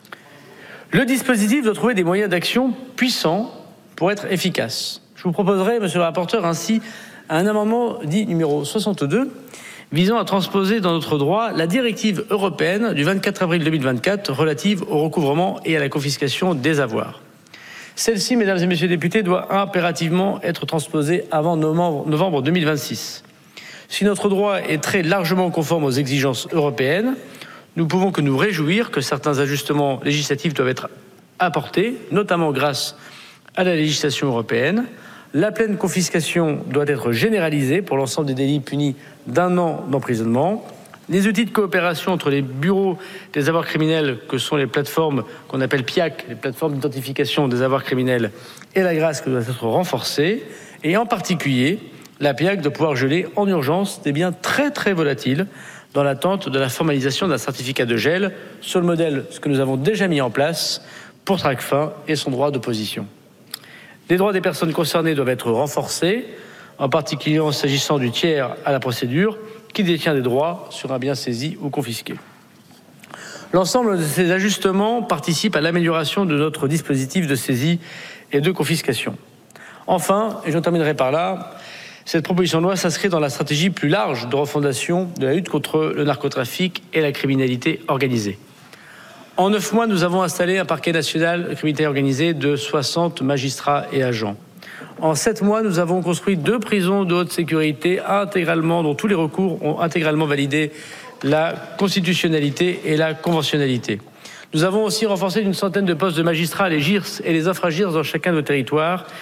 Le dispositif doit trouver des moyens d'action puissants pour être efficace. Je vous proposerai, monsieur le rapporteur, ainsi un amendement dit numéro soixante-deux, visant à transposer dans notre droit la directive européenne du vingt-quatre avril deux mille vingt-quatre relative au recouvrement et à la confiscation des avoirs. Celle-ci, mesdames et messieurs les députés, doit impérativement être transposée avant novembre deux mille vingt-six. Si notre droit est très largement conforme aux exigences européennes, nous pouvons que nous réjouir que certains ajustements législatifs doivent être apportés, notamment grâce à la législation européenne. La pleine confiscation doit être généralisée pour l'ensemble des délits punis d'un an d'emprisonnement. Les outils de coopération entre les bureaux des avoirs criminels, que sont les plateformes qu'on appelle P I A C, les plateformes d'identification des avoirs criminels, et l'Agrasc doivent être renforcés. Et en particulier, la P I A C doit pouvoir geler en urgence des biens très très volatiles dans l'attente de la formalisation d'un certificat de gel sur le modèle ce que nous avons déjà mis en place pour Tracfin et son droit d'opposition. Les droits des personnes concernées doivent être renforcés, en particulier en s'agissant du tiers à la procédure qui détient des droits sur un bien saisi ou confisqué. L'ensemble de ces ajustements participe à l'amélioration de notre dispositif de saisie et de confiscation. Enfin, et j'en terminerai par là, cette proposition de loi s'inscrit dans la stratégie plus large de refondation de la lutte contre le narcotrafic et la criminalité organisée. En neuf mois, nous avons installé un parquet national de criminalité organisée de soixante magistrats et agents. En sept mois, nous avons construit deux prisons de haute sécurité intégralement, dont tous les recours ont intégralement validé la constitutionnalité et la conventionnalité. Nous avons aussi renforcé d'une centaine de postes de magistrats, les G I R S et les infra-G I R S dans chacun de nos territoires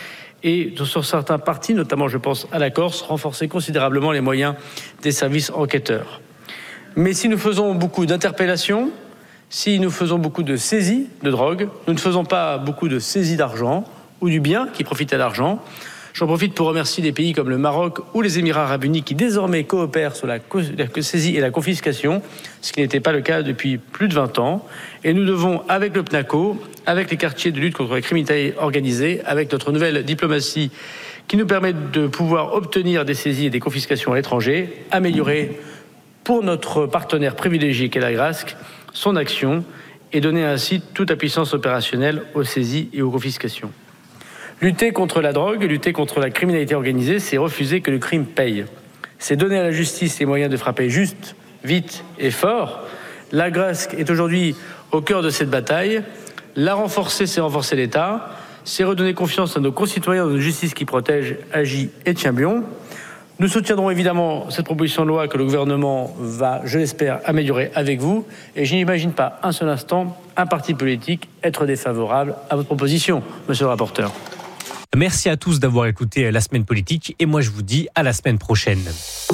et sur certains partis, notamment je pense à la Corse, renforcer considérablement les moyens des services enquêteurs. Mais si nous faisons beaucoup d'interpellations, si nous faisons beaucoup de saisies de drogue, nous ne faisons pas beaucoup de saisies d'argent ou du bien qui profite à l'argent. J'en profite pour remercier des pays comme le Maroc ou les Émirats arabes unis qui désormais coopèrent sur la, co- la saisie et la confiscation, ce qui n'était pas le cas depuis plus de vingt ans. Et nous devons, avec le PNACO, avec les quartiers de lutte contre la criminalité organisée, avec notre nouvelle diplomatie qui nous permet de pouvoir obtenir des saisies et des confiscations à l'étranger, améliorer pour notre partenaire privilégié qu'est la Grasc son action et donner ainsi toute la puissance opérationnelle aux saisies et aux confiscations. Lutter contre la drogue, lutter contre la criminalité organisée, c'est refuser que le crime paye. C'est donner à la justice les moyens de frapper juste, vite et fort. La Grasc est aujourd'hui au cœur de cette bataille. La renforcer, c'est renforcer l'État. C'est redonner confiance à nos concitoyens dans une justice qui protège, agit et tient bon. Nous soutiendrons évidemment cette proposition de loi que le gouvernement va, je l'espère, améliorer avec vous. Et je n'imagine pas un seul instant un parti politique être défavorable à votre proposition, monsieur le rapporteur. Merci à tous d'avoir écouté La Semaine Politique et moi je vous dis à la semaine prochaine.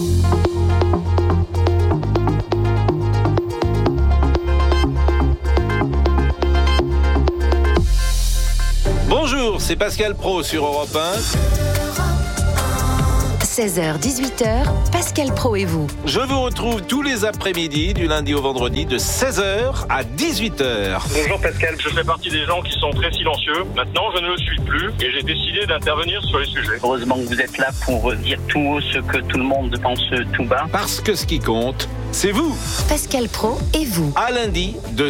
Bonjour, c'est Pascal Praud sur Europe un. seize heures dix-huit heures, Pascal Praud et vous. Je vous retrouve tous les après-midi du lundi au vendredi de seize heures à dix-huit heures. Bonjour Pascal, je fais partie des gens qui sont très silencieux. Maintenant, je ne le suis plus et j'ai décidé d'intervenir sur les sujets. Heureusement que vous êtes là pour dire tout haut ce que tout le monde pense tout bas. Parce que ce qui compte, c'est vous. Pascal Praud et vous. À lundi de